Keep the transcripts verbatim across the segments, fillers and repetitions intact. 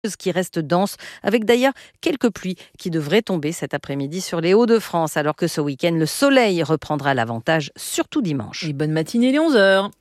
qui reste dense, avec d'ailleurs quelques pluies qui devraient tomber cet après-midi sur les Hauts-de-France, alors que ce week-end, le soleil reprendra l'avantage, surtout dimanche. Et bonne matinée, les onze heures.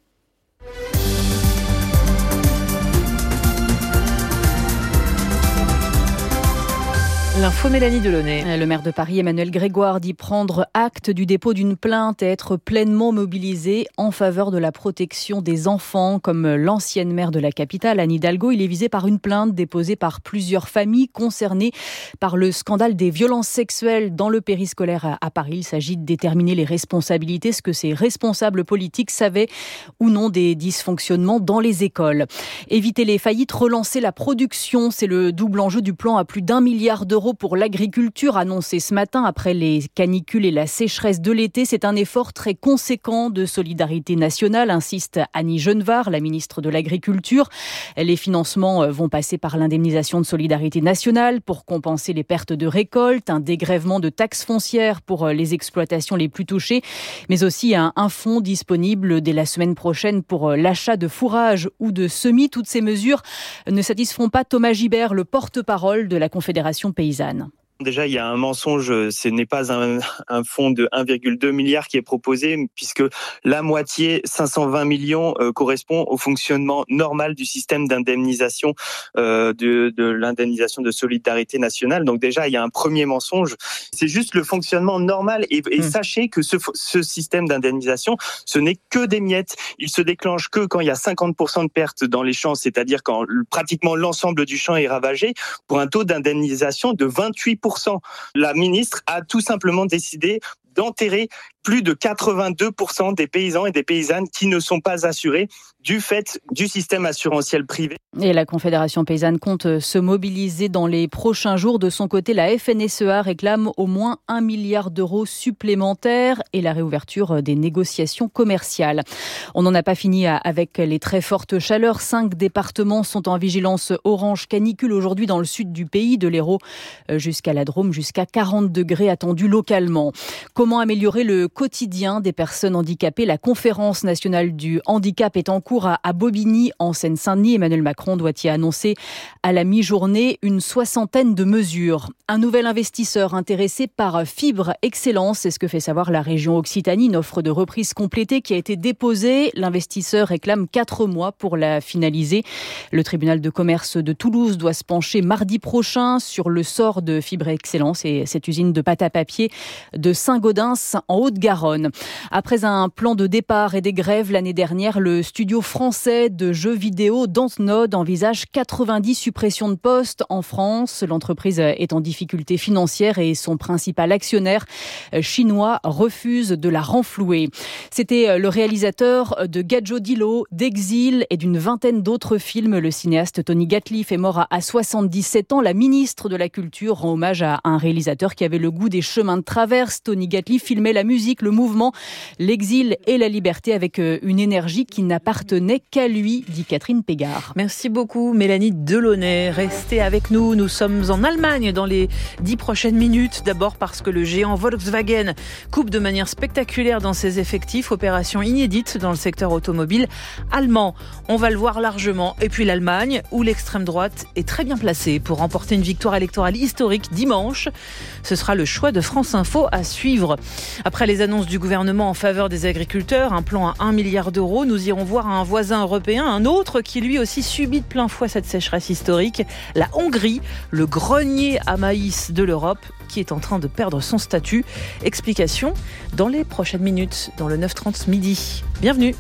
L'info Mélanie Delaunay. Le maire de Paris, Emmanuel Grégoire, dit prendre acte du dépôt d'une plainte et être pleinement mobilisé en faveur de la protection des enfants. Comme l'ancienne maire de la capitale, Anne Hidalgo, il est visé par une plainte déposée par plusieurs familles concernées par le scandale des violences sexuelles dans le périscolaire à Paris. Il s'agit de déterminer les responsabilités, ce que ces responsables politiques savaient ou non des dysfonctionnements dans les écoles. Éviter les faillites, relancer la production, c'est le double enjeu du plan à plus d'un milliard d'euros pour l'agriculture annoncé ce matin après les canicules et la sécheresse de l'été. C'est un effort très conséquent de solidarité nationale, insiste Annie Genevard, la ministre de l'Agriculture. Les financements vont passer par l'indemnisation de solidarité nationale pour compenser les pertes de récolte, un dégrèvement de taxes foncières pour les exploitations les plus touchées, mais aussi un, un fonds disponible dès la semaine prochaine pour l'achat de fourrage ou de semis. Toutes ces mesures ne satisferont pas Thomas Gibert, le porte-parole de la Confédération paysanne. Déjà, il y a un mensonge, ce n'est pas un, un fonds de un virgule deux milliard qui est proposé, puisque la moitié, cinq cent vingt millions, euh, correspond au fonctionnement normal du système d'indemnisation, euh, de, de l'indemnisation de solidarité nationale. Donc déjà, il y a un premier mensonge. C'est juste le fonctionnement normal. Et, et mmh. sachez que ce, ce système d'indemnisation, ce n'est que des miettes. Il se déclenche que quand il y a cinquante pour cent de pertes dans les champs, c'est-à-dire quand pratiquement l'ensemble du champ est ravagé, pour un taux d'indemnisation de vingt-huit pour cent. La ministre a tout simplement décidé d'enterrer plus de quatre-vingt-deux pour cent des paysans et des paysannes qui ne sont pas assurés du fait du système assurantiel privé. Et la Confédération paysanne compte se mobiliser dans les prochains jours. De son côté, la F N S E A réclame au moins un milliard d'euros supplémentaires et la réouverture des négociations commerciales. On n'en a pas fini avec les très fortes chaleurs. Cinq départements sont en vigilance orange canicule aujourd'hui dans le sud du pays, de l'Hérault jusqu'à la Drôme, jusqu'à quarante degrés attendus localement. Comment améliorer le quotidien des personnes handicapées? La conférence nationale du handicap est en cours à, à Bobigny, en Seine-Saint-Denis. Emmanuel Macron doit y annoncer à la mi-journée une soixantaine de mesures. Un nouvel investisseur intéressé par Fibre Excellence, c'est ce que fait savoir la région Occitanie. Une offre de reprise complétée qui a été déposée. L'investisseur réclame quatre mois pour la finaliser. Le tribunal de commerce de Toulouse doit se pencher mardi prochain sur le sort de Fibre Excellence et cette usine de pâte à papier de Saint-Gaudens en Haute-Garonne. Après un plan de départ et des grèves l'année dernière, le studio français de jeux vidéo Dontnod envisage quatre-vingt-dix suppressions de postes en France. L'entreprise est en difficulté financière et son principal actionnaire chinois refuse de la renflouer. C'était le réalisateur de Gadjo-Dilo, d'Exil et d'une vingtaine d'autres films. Le cinéaste Tony Gatliff est mort à soixante-dix-sept ans. La ministre de la Culture rend hommage à un réalisateur qui avait le goût des chemins de traverse. Tony Gatliff filmait la musique, le mouvement, l'exil et la liberté avec une énergie qui n'appartenait qu'à lui, dit Catherine Pégard. Merci beaucoup Mélanie Delaunay. Restez avec nous, nous sommes en Allemagne dans les dix prochaines minutes. D'abord parce que le géant Volkswagen coupe de manière spectaculaire dans ses effectifs, opération inédite dans le secteur automobile allemand. On va le voir largement. Et puis l'Allemagne, où l'extrême droite est très bien placée pour remporter une victoire électorale historique dimanche. Ce sera le choix de France Info à suivre. Après les annonces du gouvernement en faveur des agriculteurs, un plan à un milliard d'euros, nous irons voir un voisin européen, un autre qui lui aussi subit de plein fouet cette sécheresse historique, la Hongrie, le grenier à maïs de l'Europe, qui est en train de perdre son statut. Explication dans les prochaines minutes, dans le neuf trente midi. Bienvenue.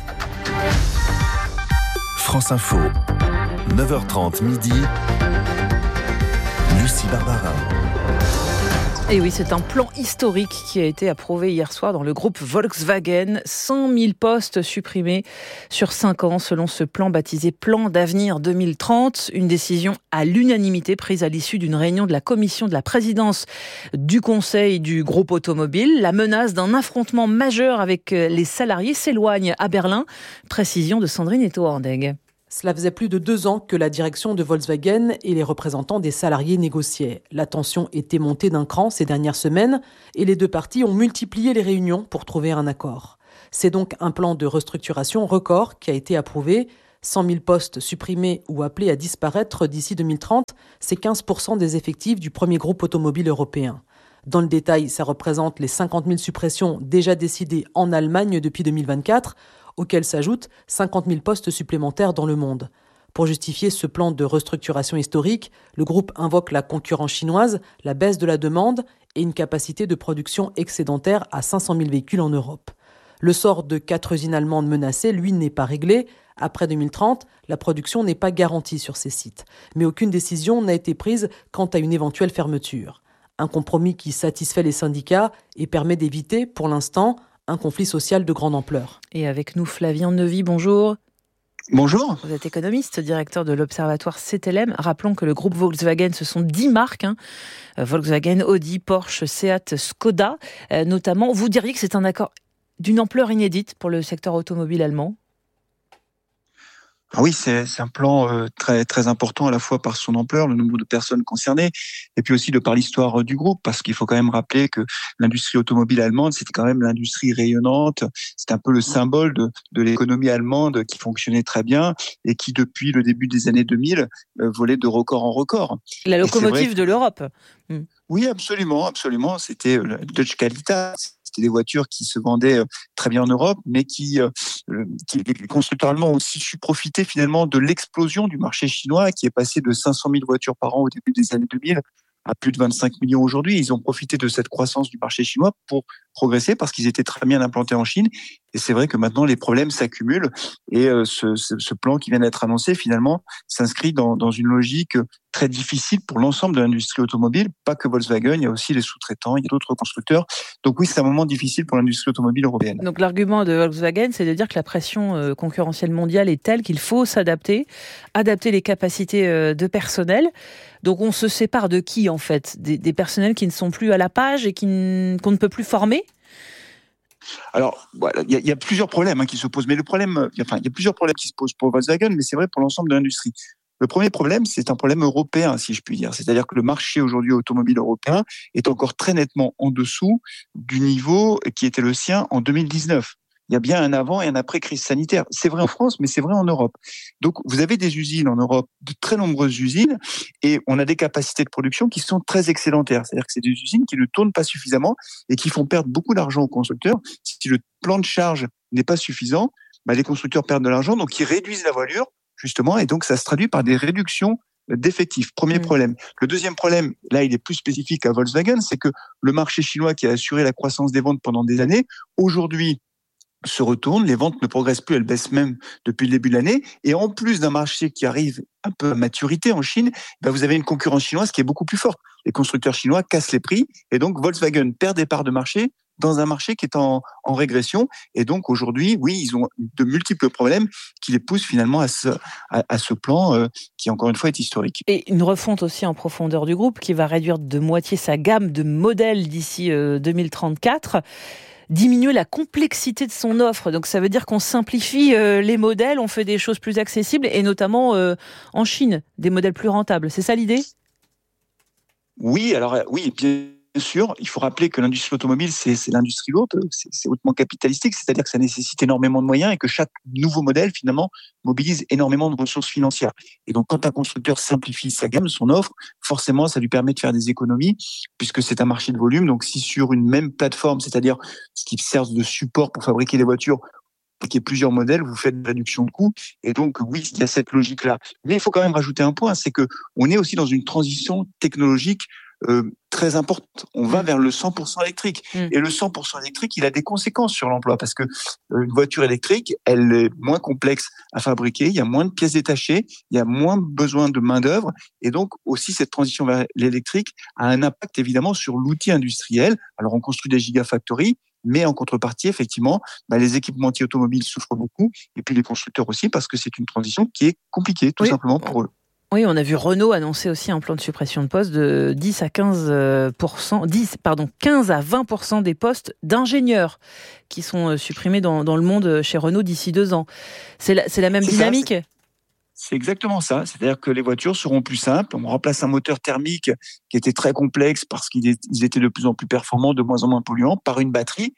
France Info, neuf heures trente midi, Lucie Barbarin. Et oui, c'est un plan historique qui a été approuvé hier soir dans le groupe Volkswagen. cent mille postes supprimés sur cinq ans selon ce plan baptisé Plan d'avenir deux mille trente. Une décision à l'unanimité prise à l'issue d'une réunion de la commission de la présidence du conseil du groupe automobile. La menace d'un affrontement majeur avec les salariés s'éloigne à Berlin. Précision de Sandrine Eto-Hordeg. Cela faisait plus de deux ans que la direction de Volkswagen et les représentants des salariés négociaient. La tension était montée d'un cran ces dernières semaines et les deux parties ont multiplié les réunions pour trouver un accord. C'est donc un plan de restructuration record qui a été approuvé. cent mille postes supprimés ou appelés à disparaître d'ici deux mille trente, c'est quinze pour cent des effectifs du premier groupe automobile européen. Dans le détail, ça représente les cinquante mille suppressions déjà décidées en Allemagne depuis deux mille vingt-quatre, auxquelles s'ajoutent cinquante mille postes supplémentaires dans le monde. Pour justifier ce plan de restructuration historique, le groupe invoque la concurrence chinoise, la baisse de la demande et une capacité de production excédentaire à cinq cent mille véhicules en Europe. Le sort de quatre usines allemandes menacées, lui, n'est pas réglé. Après deux mille trente, la production n'est pas garantie sur ces sites. Mais aucune décision n'a été prise quant à une éventuelle fermeture. Un compromis qui satisfait les syndicats et permet d'éviter, pour l'instant, un conflit social de grande ampleur. Et avec nous, Flavien Neuvy, bonjour. Bonjour. Vous êtes économiste, directeur de l'Observatoire C T L M. Rappelons que le groupe Volkswagen, ce sont dix marques, hein. Volkswagen, Audi, Porsche, Seat, Skoda, euh, notamment. Vous diriez que c'est un accord d'une ampleur inédite pour le secteur automobile allemand ? Ah oui, c'est, c'est un plan euh, très très important à la fois par son ampleur, le nombre de personnes concernées, et puis aussi de par l'histoire du groupe, parce qu'il faut quand même rappeler que l'industrie automobile allemande, c'était quand même l'industrie rayonnante, c'est un peu le symbole de, de l'économie allemande qui fonctionnait très bien et qui depuis le début des années deux mille euh, volait de record en record. La locomotive que... de l'Europe. Mmh. Oui, absolument, absolument. C'était la Deutsche Qualität. C'était des voitures qui se vendaient très bien en Europe, mais qui, euh, qui les constructeurs allemands ont aussi su profiter finalement de l'explosion du marché chinois qui est passé de cinq cent mille voitures par an au début des années deux mille à plus de vingt-cinq millions aujourd'hui. Ils ont profité de cette croissance du marché chinois pour progresser parce qu'ils étaient très bien implantés en Chine. Et c'est vrai que maintenant, les problèmes s'accumulent. Et euh, ce, ce, ce plan qui vient d'être annoncé, finalement, s'inscrit dans, dans une logique très difficile pour l'ensemble de l'industrie automobile. Pas que Volkswagen, il y a aussi les sous-traitants, il y a d'autres constructeurs. Donc oui, c'est un moment difficile pour l'industrie automobile européenne. Donc l'argument de Volkswagen, c'est de dire que la pression euh, concurrentielle mondiale est telle qu'il faut s'adapter, adapter les capacités euh, de personnel. Donc on se sépare de qui en fait ? Des, des personnels qui ne sont plus à la page et qui n- qu'on ne peut plus former ? Alors, voilà, il y, y a plusieurs problèmes hein, qui se posent, mais le problème, enfin, il y a plusieurs problèmes qui se posent pour Volkswagen, mais c'est vrai pour l'ensemble de l'industrie. Le premier problème, c'est un problème européen, si je puis dire. C'est-à-dire que le marché aujourd'hui automobile européen est encore très nettement en dessous du niveau qui était le sien en deux mille dix-neuf. Il y a bien un avant et un après crise sanitaire. C'est vrai en France, mais c'est vrai en Europe. Donc, vous avez des usines en Europe, de très nombreuses usines, et on a des capacités de production qui sont très excédentaires. C'est-à-dire que c'est des usines qui ne tournent pas suffisamment et qui font perdre beaucoup d'argent aux constructeurs. Si le plan de charge n'est pas suffisant, bah, les constructeurs perdent de l'argent, donc ils réduisent la voilure, justement, et donc ça se traduit par des réductions d'effectifs. Premier mmh. problème. Le deuxième problème, là, il est plus spécifique à Volkswagen, c'est que le marché chinois qui a assuré la croissance des ventes pendant des années, aujourd'hui, se retourne, les ventes ne progressent plus, elles baissent même depuis le début de l'année. Et en plus d'un marché qui arrive un peu à maturité en Chine, ben vous avez une concurrence chinoise qui est beaucoup plus forte. Les constructeurs chinois cassent les prix et donc Volkswagen perd des parts de marché dans un marché qui est en, en régression. Et donc aujourd'hui, oui, ils ont de multiples problèmes qui les poussent finalement à ce, à, à ce plan euh, qui, encore une fois, est historique. Et une refonte aussi en profondeur du groupe qui va réduire de moitié sa gamme de modèles d'ici euh, deux mille trente-quatre. Diminuer la complexité de son offre. Donc ça veut dire qu'on simplifie euh, les modèles, on fait des choses plus accessibles et notamment euh, en Chine, des modèles plus rentables. C'est ça l'idée ? Oui, alors oui, bien sûr. Il faut rappeler que l'industrie automobile, c'est, c'est l'industrie lourde, c'est, c'est hautement capitalistique, c'est-à-dire que ça nécessite énormément de moyens et que chaque nouveau modèle, finalement, mobilise énormément de ressources financières. Et donc, quand un constructeur simplifie sa gamme, son offre, forcément, ça lui permet de faire des économies, puisque c'est un marché de volume. Donc, si sur une même plateforme, c'est-à-dire ce qui sert de support pour fabriquer les voitures, qu'il y ait plusieurs modèles, vous faites une réduction de coûts. Et donc, oui, il y a cette logique-là. Mais il faut quand même rajouter un point, c'est que on est aussi dans une transition technologique Euh, très importante. On va vers le cent pour cent électrique. Mmh. Et le cent pour cent électrique, il a des conséquences sur l'emploi parce que euh, une voiture électrique, elle est moins complexe à fabriquer, il y a moins de pièces détachées, il y a moins besoin de main-d'œuvre. Et donc, aussi, cette transition vers l'électrique a un impact évidemment sur l'outil industriel. Alors, on construit des gigafactories, mais en contrepartie, effectivement, bah, les équipementiers automobiles souffrent beaucoup et puis les constructeurs aussi parce que c'est une transition qui est compliquée, tout oui. simplement pour eux. Oui, on a vu Renault annoncer aussi un plan de suppression de postes de dix à quinze pour cent, dix, pardon, quinze à vingt pour cent des postes d'ingénieurs qui sont supprimés dans, dans le monde chez Renault d'ici deux ans. C'est la, c'est la même c'est dynamique ? ça, c'est... C'est exactement ça. C'est-à-dire que les voitures seront plus simples. On remplace un moteur thermique qui était très complexe parce qu'ils étaient de plus en plus performants, de moins en moins polluants, par une batterie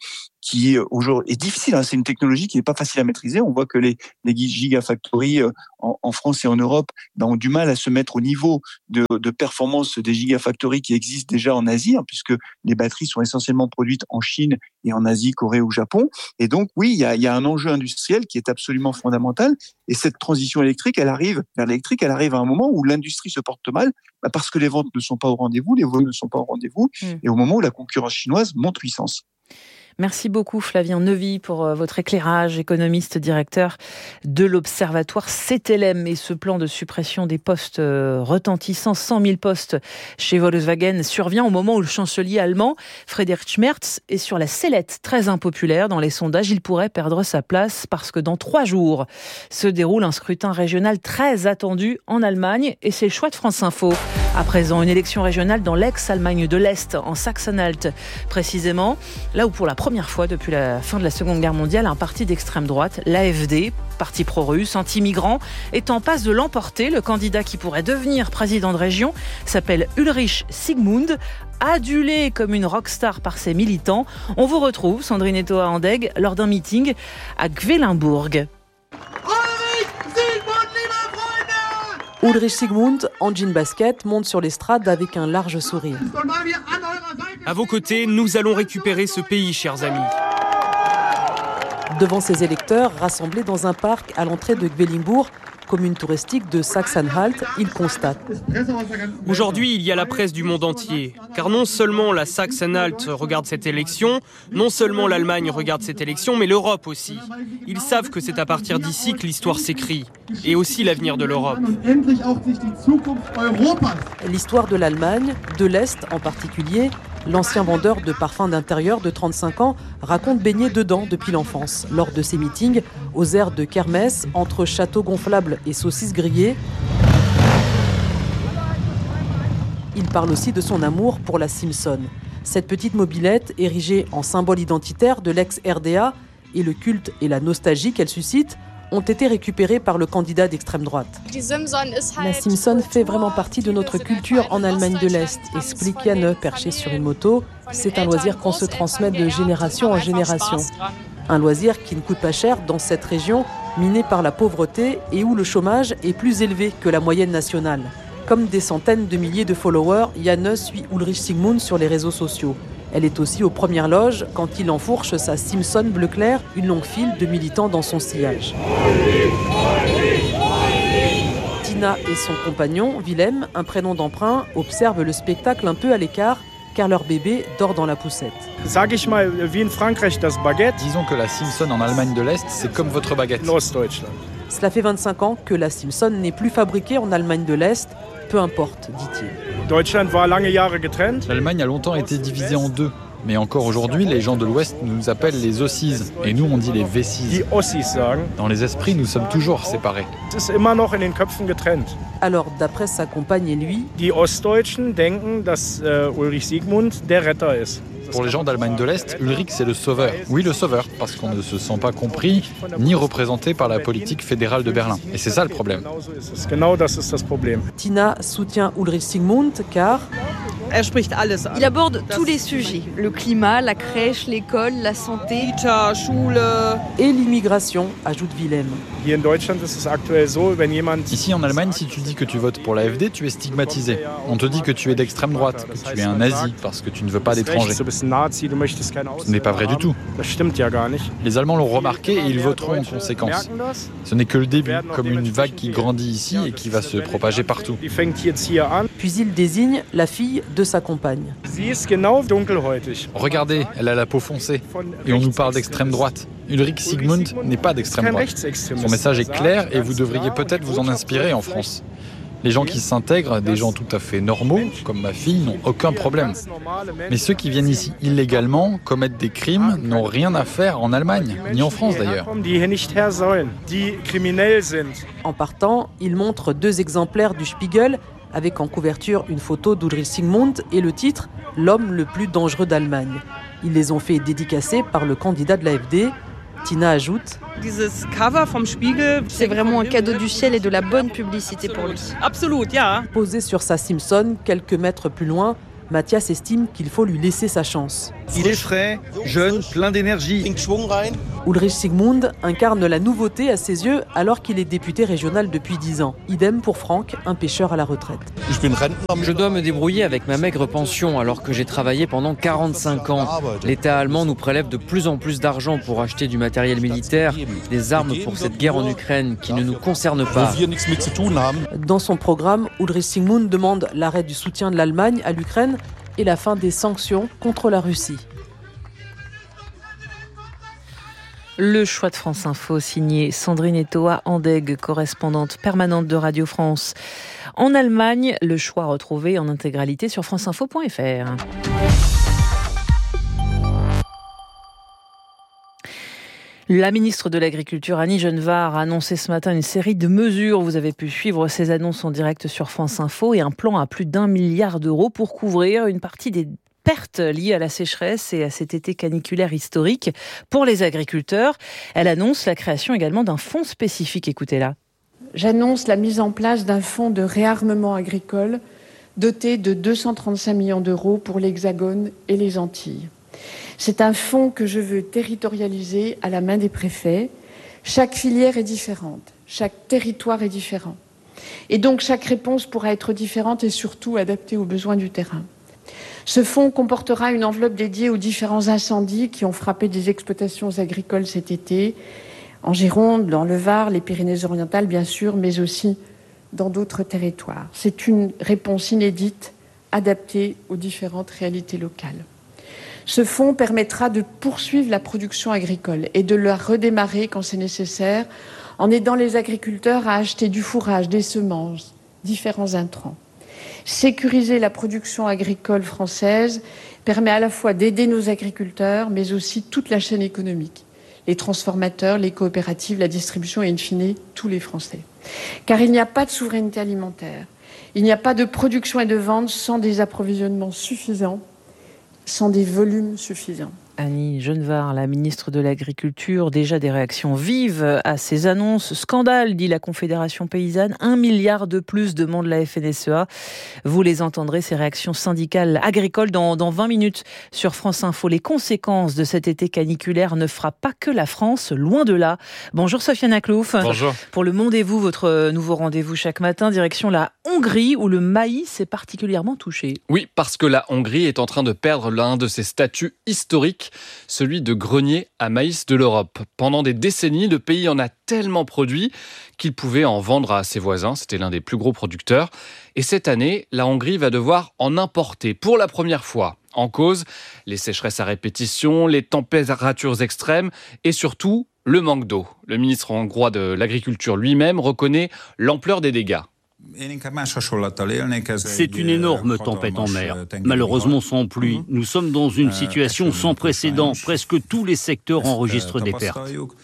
qui aujourd'hui est difficile. Hein, c'est une technologie qui n'est pas facile à maîtriser. On voit que les, les gigafactories en, en France et en Europe ben, ont du mal à se mettre au niveau de, de performance des gigafactories qui existent déjà en Asie, hein, puisque les batteries sont essentiellement produites en Chine et en Asie, Corée ou Japon. Et donc, oui, il y a, il y a un enjeu industriel qui est absolument fondamental. Et cette transition électrique, elle arrive vers l'électrique, elle arrive à un moment où l'industrie se porte mal, bah parce que les ventes ne sont pas au rendez-vous, les volumes ne sont pas au rendez-vous, mmh. et au moment où la concurrence chinoise monte puissance. Merci beaucoup Flavien Neuvy pour votre éclairage, économiste, directeur de l'Observatoire C T L M. Et ce plan de suppression des postes retentissants, cent mille postes chez Volkswagen, survient au moment où le chancelier allemand, Friedrich Merz, est sur la sellette, très impopulaire dans les sondages. Il pourrait perdre sa place parce que dans trois jours se déroule un scrutin régional très attendu en Allemagne. Et c'est le choix de France Info. À présent, une élection régionale dans l'ex-Allemagne de l'Est, en Sachsen-Anhalt précisément, là où pour la première fois depuis la fin de la Seconde Guerre mondiale, un parti d'extrême droite, l'A F D, parti pro-russe, anti-migrant, est en passe de l'emporter. Le candidat qui pourrait devenir président de région s'appelle Ulrich Sigmund, adulé comme une rockstar par ses militants. On vous retrouve, Sandrine Etoa-Andeg, lors d'un meeting à Quedlinburg. Ulrich Sigmund, en jean basket, monte sur l'estrade avec un large sourire. À vos côtés, nous allons récupérer ce pays, chers amis. Devant ses électeurs, rassemblés dans un parc à l'entrée de Quedlinburg, commune touristique de Sachsen-Anhalt, il constate. Aujourd'hui, il y a la presse du monde entier. Car non seulement la Sachsen-Anhalt regarde cette élection, non seulement l'Allemagne regarde cette élection, mais l'Europe aussi. Ils savent que c'est à partir d'ici que l'histoire s'écrit. Et aussi l'avenir de l'Europe. L'histoire de l'Allemagne, de l'Est en particulier, l'ancien vendeur de parfums d'intérieur de trente-cinq ans raconte baigner dedans depuis l'enfance. Lors de ses meetings, aux aires de kermesse, entre châteaux gonflables et saucisses grillées, il parle aussi de son amour pour la Simpson. Cette petite mobilette, érigée en symbole identitaire de l'ex-R D A, et le culte et la nostalgie qu'elle suscite, ont été récupérés par le candidat d'extrême droite. La Simpson fait vraiment partie de notre culture en Allemagne de l'Est, explique Janne, perché sur une moto. C'est un loisir qu'on se transmet de génération en génération. Un loisir qui ne coûte pas cher dans cette région minée par la pauvreté et où le chômage est plus élevé que la moyenne nationale. Comme des centaines de milliers de followers, Janne suit Ulrich Sigmund sur les réseaux sociaux. Elle est aussi aux premières loges quand il enfourche sa Simpson bleu clair, une longue file de militants dans son sillage. Tina et son compagnon, Willem, un prénom d'emprunt, observent le spectacle un peu à l'écart car leur bébé dort dans la poussette. Sag ich mal, wie in Frankreich das Baguette. Disons que la Simpson en Allemagne de l'Est, c'est comme votre baguette. Ostdeutschland. Cela fait vingt-cinq ans que la Simpson n'est plus fabriquée en Allemagne de l'Est. Peu importe, dit-il. Deutschland war lange Jahre getrennt. L'Allemagne a longtemps été divisée en deux. Mais encore aujourd'hui, les gens de l'Ouest nous appellent les Ossis. Et nous, on dit les Wessis. Die Ossis sagen. Dans les esprits, nous sommes toujours séparés. Es ist immer noch in den Köpfen getrennt. Alors, d'après sa compagne et lui, Die Ostdeutschen denken, dass uh, Ulrich Sigmund der Retter ist. Pour les gens d'Allemagne de l'Est, Ulrich c'est le sauveur. Oui, le sauveur, parce qu'on ne se sent pas compris ni représenté par la politique fédérale de Berlin. Et c'est ça le problème. Tina soutient Ulrich Sigmund car il aborde tous les sujets. Le climat, la crèche, l'école, la santé, et l'immigration, ajoute Willem. Ici en Allemagne, si tu dis que tu votes pour l'A F D, tu es stigmatisé. On te dit que tu es d'extrême droite, que tu es un nazi parce que tu ne veux pas d'étrangers. Ce n'est pas vrai du tout. Les Allemands l'ont remarqué et ils voteront en conséquence. Ce n'est que le début, comme une vague qui grandit ici et qui va se propager partout. Puis il désigne la fille de sa compagne. Regardez, elle a la peau foncée. Et on nous parle d'extrême droite. Ulrich Sigmund n'est pas d'extrême droite. Son message est clair et vous devriez peut-être vous en inspirer en France. Les gens qui s'intègrent, des gens tout à fait normaux, comme ma fille, n'ont aucun problème. Mais ceux qui viennent ici illégalement, commettent des crimes, n'ont rien à faire en Allemagne, ni en France d'ailleurs. En partant, il montre deux exemplaires du Spiegel, avec en couverture une photo d'Ulrich Sigmund et le titre « L'homme le plus dangereux d'Allemagne ». Ils les ont fait dédicacer par le candidat de l'A F D. Tina ajoute « C'est vraiment un cadeau du ciel et de la bonne publicité pour lui. » Posé sur sa Simpson, quelques mètres plus loin, Mathias estime qu'il faut lui laisser sa chance. Il est frais, jeune, plein d'énergie. Ulrich Sigmund incarne la nouveauté à ses yeux alors qu'il est député régional depuis dix ans. Idem pour Franck, un pêcheur à la retraite. Je dois me débrouiller avec ma maigre pension alors que j'ai travaillé pendant quarante-cinq ans. L'État allemand nous prélève de plus en plus d'argent pour acheter du matériel militaire, des armes pour cette guerre en Ukraine qui ne nous concerne pas. Dans son programme, Ulrich Sigmund demande l'arrêt du soutien de l'Allemagne à l'Ukraine et la fin des sanctions contre la Russie. Le choix de France Info, signé Sandrine Etoa-Andeg, correspondante permanente de Radio France. En Allemagne, le choix retrouvé en intégralité sur franceinfo point f r. La ministre de l'Agriculture, Annie Genevard, a annoncé ce matin une série de mesures. Vous avez pu suivre ces annonces en direct sur France Info et un plan à plus d'un milliard d'euros pour couvrir une partie des pertes liées à la sécheresse et à cet été caniculaire historique pour les agriculteurs. Elle annonce la création également d'un fonds spécifique. Écoutez-la. J'annonce la mise en place d'un fonds de réarmement agricole doté de deux cent trente-cinq millions d'euros pour l'Hexagone et les Antilles. C'est un fonds que je veux territorialiser à la main des préfets. Chaque filière est différente, chaque territoire est différent. Et donc chaque réponse pourra être différente et surtout adaptée aux besoins du terrain. Ce fonds comportera une enveloppe dédiée aux différents incendies qui ont frappé des exploitations agricoles cet été, en Gironde, dans le Var, les Pyrénées-Orientales bien sûr, mais aussi dans d'autres territoires. C'est une réponse inédite, adaptée aux différentes réalités locales. Ce fonds permettra de poursuivre la production agricole et de la redémarrer quand c'est nécessaire, en aidant les agriculteurs à acheter du fourrage, des semences, différents intrants. Sécuriser la production agricole française permet à la fois d'aider nos agriculteurs, mais aussi toute la chaîne économique, les transformateurs, les coopératives, la distribution et in fine tous les Français. Car il n'y a pas de souveraineté alimentaire, il n'y a pas de production et de vente sans des approvisionnements suffisants, sans des volumes suffisants. Annie Genevard, la ministre de l'Agriculture, déjà des réactions vives à ces annonces. Scandale, dit la Confédération paysanne. Un milliard de plus, demande la F N S E A. Vous les entendrez, ces réactions syndicales agricoles, dans, dans vingt minutes sur France Info. Les conséquences de cet été caniculaire ne frappent pas que la France, loin de là. Bonjour Sofiane Aklouf. Bonjour. Pour le Monde et vous, votre nouveau rendez-vous chaque matin, direction la Hongrie, où le maïs est particulièrement touché. Oui, parce que la Hongrie est en train de perdre l'un de ses statuts historiques, celui de grenier à maïs de l'Europe. Pendant des décennies, le pays en a tellement produit qu'il pouvait en vendre à ses voisins. C'était l'un des plus gros producteurs. Et cette année, la Hongrie va devoir en importer pour la première fois. En cause, les sécheresses à répétition, les températures extrêmes et surtout le manque d'eau. Le ministre hongrois de l'Agriculture lui-même reconnaît l'ampleur des dégâts. C'est une énorme tempête en mer. Malheureusement sans pluie. Nous sommes dans une situation sans précédent. Presque tous les secteurs enregistrent des pertes.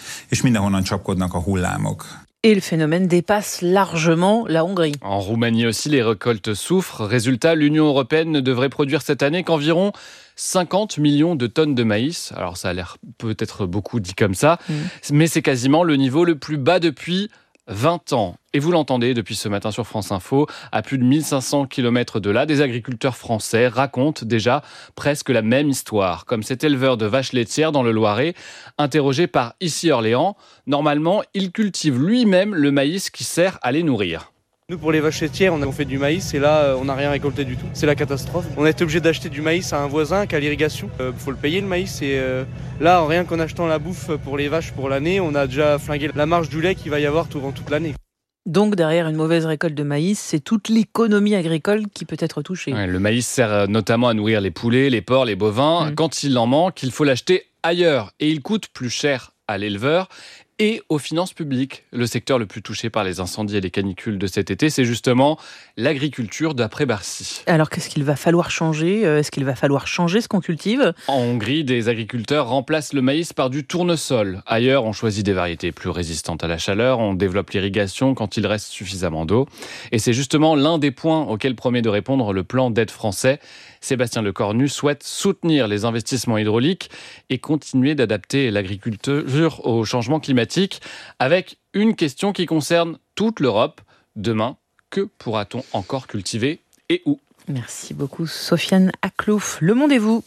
Et le phénomène dépasse largement la Hongrie. En Roumanie aussi, les récoltes souffrent. Résultat, l'Union européenne ne devrait produire cette année qu'environ cinquante millions de tonnes de maïs. Alors ça a l'air peut-être beaucoup dit comme ça, mmh. mais c'est quasiment le niveau le plus bas depuis vingt ans. Et vous l'entendez depuis ce matin sur France Info, à plus de mille cinq cents kilomètres de là, des agriculteurs français racontent déjà presque la même histoire. Comme cet éleveur de vaches laitières dans le Loiret, interrogé par Ici Orléans. Normalement, il cultive lui-même le maïs qui sert à les nourrir. Nous, pour les vaches laitières, on fait du maïs et là, on n'a rien récolté du tout. C'est la catastrophe. On a été obligé d'acheter du maïs à un voisin qui a l'irrigation. Il euh, faut le payer, le maïs. Et euh, là, rien qu'en achetant la bouffe pour les vaches pour l'année, on a déjà flingué la marge du lait qu'il va y avoir durant toute l'année. Donc, derrière une mauvaise récolte de maïs, c'est toute l'économie agricole qui peut être touchée. Ouais, le maïs sert notamment à nourrir les poulets, les porcs, les bovins. Mmh. Quand il en manque, il faut l'acheter ailleurs. Et il coûte plus cher à l'éleveur et aux finances publiques. Le secteur le plus touché par les incendies et les canicules de cet été, c'est justement l'agriculture d'après Bercy. Alors qu'est-ce qu'il va falloir changer ? Est-ce qu'il va falloir changer ce qu'on cultive ? En Hongrie, des agriculteurs remplacent le maïs par du tournesol. Ailleurs, on choisit des variétés plus résistantes à la chaleur, on développe l'irrigation quand il reste suffisamment d'eau. Et c'est justement l'un des points auxquels promet de répondre le plan d'aide français. Sébastien Lecornu souhaite soutenir les investissements hydrauliques et continuer d'adapter l'agriculture au changement climatique, avec une question qui concerne toute l'Europe. Demain, que pourra-t-on encore cultiver et où ? Merci beaucoup Sofiane Aklouf. Le Monde et vous.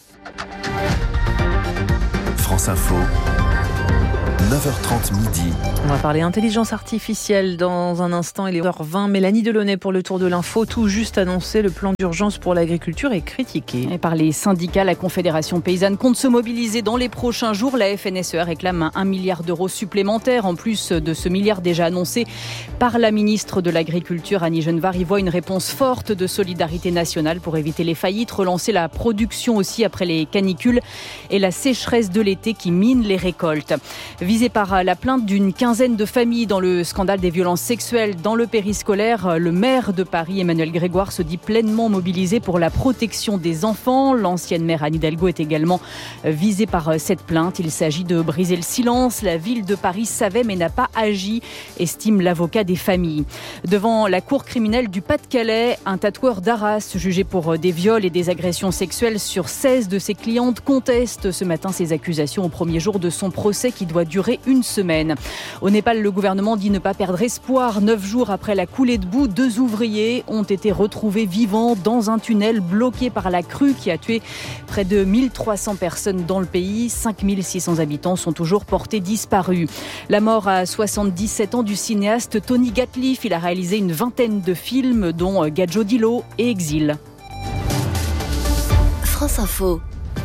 France Info. neuf heures trente midi. On va parler intelligence artificielle dans un instant. Il est neuf heures vingt. Mélanie Delaunay pour le Tour de l'Info. Tout juste annoncé, le plan d'urgence pour l'agriculture est critiqué. Et par les syndicats, la Confédération paysanne compte se mobiliser dans les prochains jours. La F N S E A réclame un milliard d'euros supplémentaires. En plus de ce milliard déjà annoncé par la ministre de l'Agriculture, Annie Genevard, y voit une réponse forte de solidarité nationale pour éviter les faillites, relancer la production aussi après les canicules et la sécheresse de l'été qui mine les récoltes. Visé par la plainte d'une quinzaine de familles dans le scandale des violences sexuelles dans le périscolaire, le maire de Paris, Emmanuel Grégoire, se dit pleinement mobilisé pour la protection des enfants. L'ancienne maire Anne Hidalgo est également visée par cette plainte. Il s'agit de briser le silence. La ville de Paris savait mais n'a pas agi, estime l'avocat des familles. Devant la cour criminelle du Pas-de-Calais, un tatoueur d'Arras jugé pour des viols et des agressions sexuelles sur seize de ses clientes conteste ce matin ses accusations au premier jour de son procès qui doit durer une semaine. Au Népal, le gouvernement dit ne pas perdre espoir. Neuf jours après la coulée de boue, deux ouvriers ont été retrouvés vivants dans un tunnel bloqué par la crue qui a tué près de mille trois cents personnes dans le pays. cinq mille six cents habitants sont toujours portés disparus. La mort à soixante-dix-sept ans du cinéaste Tony Gatliff. Il a réalisé une vingtaine de films dont Gadjo Dilo et Exil. France Info.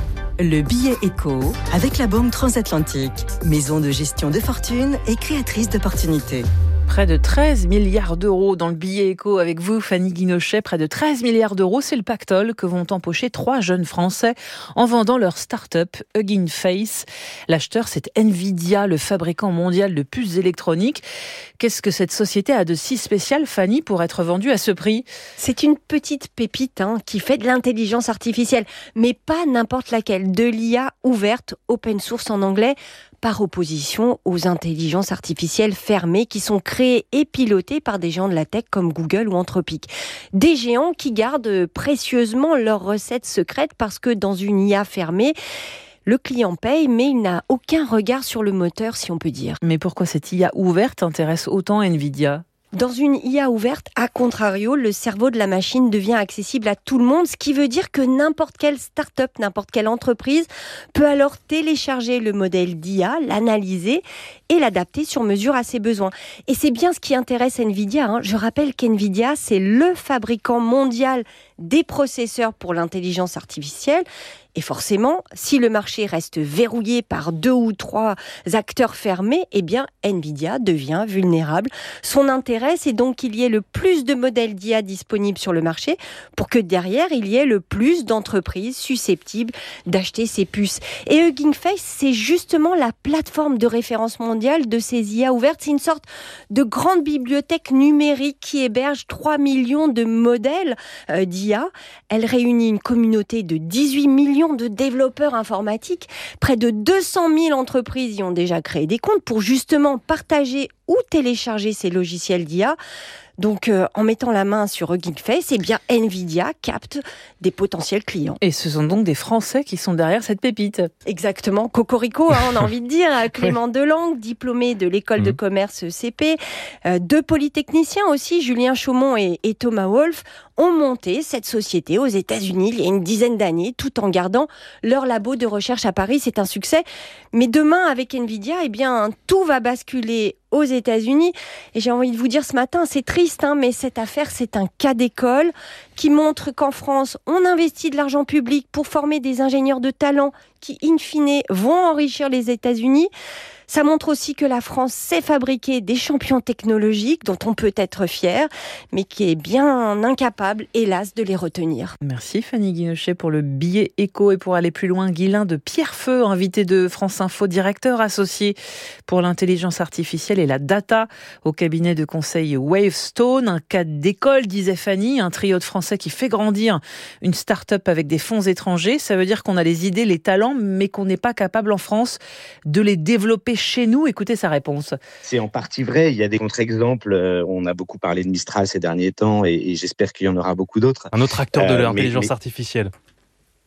Le billet éco avec la Banque Transatlantique, maison de gestion de fortune et créatrice d'opportunités. Près de treize milliards d'euros dans le billet éco avec vous, Fanny Guinochet. Près de treize milliards d'euros, c'est le pactole que vont empocher trois jeunes Français en vendant leur start-up Hugging Face. L'acheteur, c'est Nvidia, le fabricant mondial de puces électroniques. Qu'est-ce que cette société a de si spécial, Fanny, pour être vendue à ce prix ? C'est une petite pépite hein, qui fait de l'intelligence artificielle, mais pas n'importe laquelle. De l'I A ouverte, open source en anglais, par opposition aux intelligences artificielles fermées qui sont créées et pilotées par des géants de la tech comme Google ou Anthropic. Des géants qui gardent précieusement leurs recettes secrètes parce que dans une I A fermée, le client paye, mais il n'a aucun regard sur le moteur, si on peut dire. Mais pourquoi cette I A ouverte intéresse autant Nvidia ? Dans une I A ouverte, à contrario, le cerveau de la machine devient accessible à tout le monde, ce qui veut dire que n'importe quelle start-up, n'importe quelle entreprise peut alors télécharger le modèle d'I A, l'analyser et l'adapter sur mesure à ses besoins. Et c'est bien ce qui intéresse Nvidia. Hein. Je rappelle qu'Nvidia, c'est le fabricant mondial des processeurs pour l'intelligence artificielle. Et forcément, si le marché reste verrouillé par deux ou trois acteurs fermés, eh bien, Nvidia devient vulnérable. Son intérêt, c'est donc qu'il y ait le plus de modèles d'I A disponibles sur le marché pour que derrière, il y ait le plus d'entreprises susceptibles d'acheter ces puces. Et Hugging Face, c'est justement la plateforme de référence mondiale de ces I A ouvertes. C'est une sorte de grande bibliothèque numérique qui héberge trois millions de modèles euh, d'I A. Elle réunit une communauté de dix-huit millions de développeurs informatiques. Près de deux cent mille entreprises y ont déjà créé des comptes pour justement partager ou télécharger ces logiciels d'I A. Donc, euh, en mettant la main sur Hugging Face, eh bien, Nvidia capte des potentiels clients. Et ce sont donc des Français qui sont derrière cette pépite. Exactement. Cocorico, hein, on a envie de dire. Clément Delangue, diplômé de l'école mmh. de commerce C P. Euh, deux polytechniciens aussi, Julien Chaumont et, et Thomas Wolf, ont monté cette société aux États-Unis il y a une dizaine d'années, tout en gardant leur labo de recherche à Paris. C'est un succès. Mais demain, avec Nvidia, eh bien, tout va basculer aux États-Unis. Et j'ai envie de vous dire ce matin, c'est triste, hein, mais cette affaire, c'est un cas d'école qui montre qu'en France, on investit de l'argent public pour former des ingénieurs de talent qui, in fine, vont enrichir les États-Unis. Ça montre aussi que la France sait fabriquer des champions technologiques dont on peut être fier, mais qui est bien incapable, hélas, de les retenir. Merci Fanny Guinochet pour le billet éco. Et pour aller plus loin, Guylain de Pierrefeu, invité de France Info, directeur associé pour l'intelligence artificielle et la data au cabinet de conseil Wavestone. Un cas d'école, disait Fanny, un trio de Français qui fait grandir une start-up avec des fonds étrangers. Ça veut dire qu'on a les idées, les talents, mais qu'on n'est pas capable en France de les développer chez nous. Écoutez sa réponse. C'est en partie vrai. Il y a des contre-exemples. On a beaucoup parlé de Mistral ces derniers temps et, et j'espère qu'il y en aura beaucoup d'autres. Un autre acteur de euh, l'intelligence mais, mais... artificielle.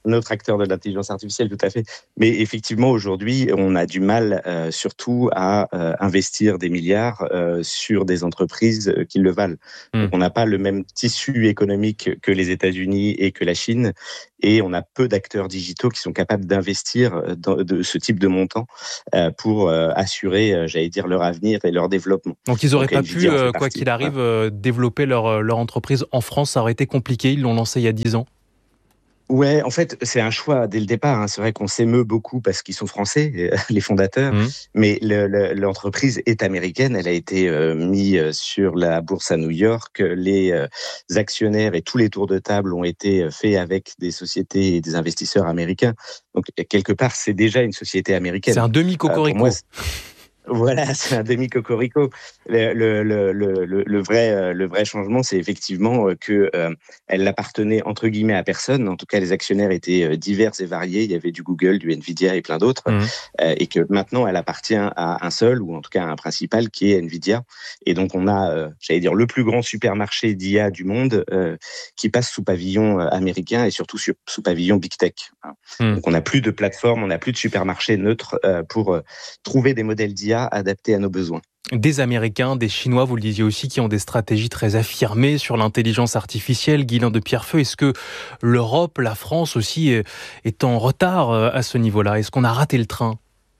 un autre acteur de l'intelligence artificielle, tout à fait. Mais effectivement, aujourd'hui, on a du mal, euh, surtout, à euh, investir des milliards euh, sur des entreprises euh, qui le valent. Mmh. Donc, on n'a pas le même tissu économique que les États-Unis et que la Chine, et on a peu d'acteurs digitaux qui sont capables d'investir dans de ce type de montant euh, pour euh, assurer, euh, j'allais dire, leur avenir et leur développement. Donc, ils n'auraient pas pu, euh, quoi qu'il arrive, euh, développer leur, leur entreprise en France. Ça aurait été compliqué. Ils l'ont lancé il y a dix ans. Ouais, en fait, c'est un choix dès le départ. Hein. C'est vrai qu'on s'émeut beaucoup parce qu'ils sont français, les fondateurs, mmh. mais le, le, l'entreprise est américaine. Elle a été euh, mise sur la bourse à New York. Les euh, actionnaires et tous les tours de table ont été faits avec des sociétés et des investisseurs américains. Donc, quelque part, c'est déjà une société américaine. C'est un demi-cocorico. Euh, Voilà, c'est un demi-cocorico. Le, le, le, le, le, vrai, le vrai changement, c'est effectivement que euh, elle appartenait entre guillemets à personne. En tout cas, les actionnaires étaient divers et variés. Il y avait du Google, du Nvidia et plein d'autres. Mmh. Euh, et que maintenant, elle appartient à un seul, ou en tout cas à un principal, qui est Nvidia. Et donc, on a, euh, j'allais dire, le plus grand supermarché d'I A du monde euh, qui passe sous pavillon euh, américain et surtout sur, sous pavillon Big Tech. Mmh. Donc, on n'a plus de plateforme, on n'a plus de supermarché neutre euh, pour euh, trouver des modèles d'I A adaptés à nos besoins. Des Américains, des Chinois, vous le disiez aussi, qui ont des stratégies très affirmées sur l'intelligence artificielle. Guylain de Pierrefeu, est-ce que l'Europe, la France aussi, est en retard à ce niveau-là ? Est-ce qu'on a raté le train ?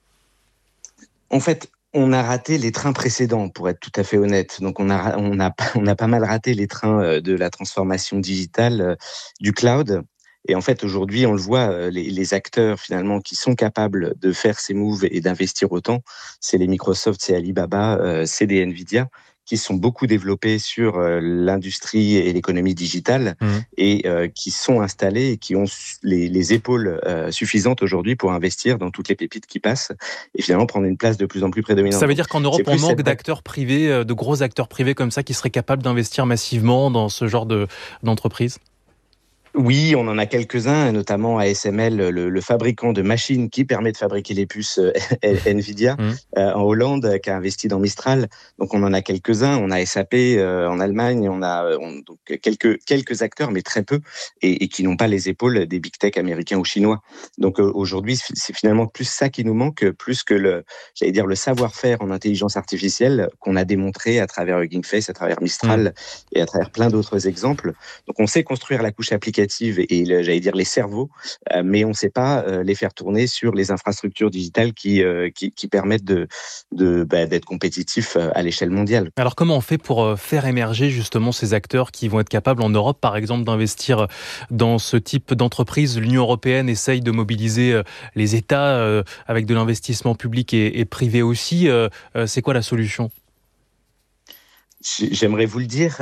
En fait, on a raté les trains précédents, pour être tout à fait honnête. Donc, on a, on a, on a pas mal raté les trains de la transformation digitale, du cloud. Et en fait, aujourd'hui, on le voit, les, les acteurs finalement qui sont capables de faire ces moves et d'investir autant, c'est les Microsoft, c'est Alibaba, euh, c'est des Nvidia, qui sont beaucoup développés sur euh, l'industrie et l'économie digitale mmh. et euh, qui sont installés et qui ont les, les épaules euh, suffisantes aujourd'hui pour investir dans toutes les pépites qui passent et finalement prendre une place de plus en plus prédominante. Ça veut dire qu'en Europe, on manque d'acteurs privés, de gros acteurs privés comme ça, qui seraient capables d'investir massivement dans ce genre de, d'entreprise ? Oui, on en a quelques-uns, notamment A S M L, le, le fabricant de machines qui permet de fabriquer les puces euh, Nvidia mmh. euh, en Hollande, qui a investi dans Mistral. Donc on en a quelques-uns. On a S A P euh, en Allemagne. On a on, donc quelques quelques acteurs, mais très peu, et, et qui n'ont pas les épaules des big tech américains ou chinois. Donc euh, aujourd'hui, c'est finalement plus ça qui nous manque, plus que le, j'allais dire, le savoir-faire en intelligence artificielle qu'on a démontré à travers Hugging Face, à travers Mistral mmh. et à travers plein d'autres exemples. Donc on sait construire la couche applicative et, le, j'allais dire, les cerveaux, euh, mais on ne sait pas euh, les faire tourner sur les infrastructures digitales qui, euh, qui, qui permettent de, de, bah, d'être compétitifs à l'échelle mondiale. Alors comment on fait pour faire émerger justement ces acteurs qui vont être capables en Europe, par exemple, d'investir dans ce type d'entreprise ? L'Union européenne essaye de mobiliser les États euh, avec de l'investissement public et, et privé aussi. Euh, c'est quoi la solution ? J'aimerais vous le dire.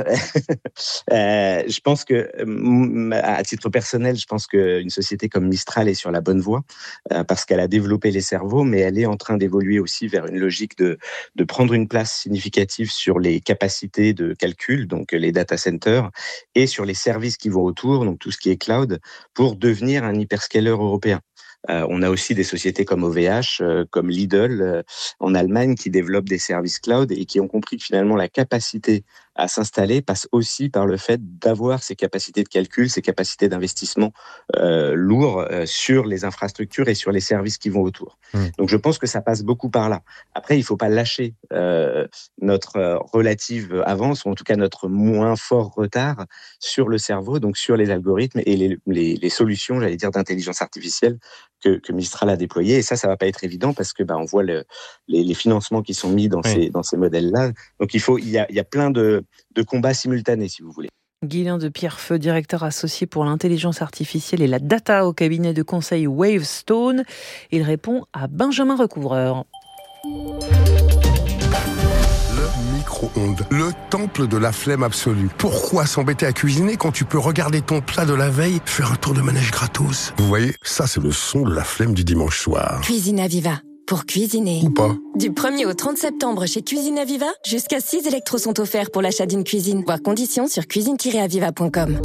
euh, je pense que, à titre personnel, je pense qu'une société comme Mistral est sur la bonne voie euh, parce qu'elle a développé les cerveaux, mais elle est en train d'évoluer aussi vers une logique de, de prendre une place significative sur les capacités de calcul, donc les data centers, et sur les services qui vont autour, donc tout ce qui est cloud, pour devenir un hyperscaler européen. Euh, on a aussi des sociétés comme O V H, euh, comme Lidl euh, en Allemagne qui développent des services cloud et qui ont compris que finalement la capacité à s'installer passe aussi par le fait d'avoir ces capacités de calcul, ces capacités d'investissement euh, lourds euh, sur les infrastructures et sur les services qui vont autour. Mmh. Donc je pense que ça passe beaucoup par là. Après, il ne faut pas lâcher euh, notre euh, relative avance, ou en tout cas notre moins fort retard sur le cerveau, donc sur les algorithmes et les, les, les solutions, j'allais dire, d'intelligence artificielle que, que Mistral a déployées. Et ça, ça ne va pas être évident parce que bah, on voit le, les, les financements qui sont mis dans, oui. ces, dans ces modèles-là. Donc il faut, il y a, il y a plein de de combats simultanés, si vous voulez. Guylain de Pierrefeu, directeur associé pour l'intelligence artificielle et la data au cabinet de conseil Wavestone. Il répond à Benjamin Recouvreur. Le micro-ondes, le temple de la flemme absolue. Pourquoi s'embêter à cuisiner quand tu peux regarder ton plat de la veille, faire un tour de manège gratos ? Vous voyez, ça c'est le son de la flemme du dimanche soir. Cuisine Aviva. Pour cuisiner. Ou pas. Du premier au trente septembre chez Cuisine Aviva, jusqu'à six électros sont offerts pour l'achat d'une cuisine. Voir conditions sur cuisine tiret aviva point com.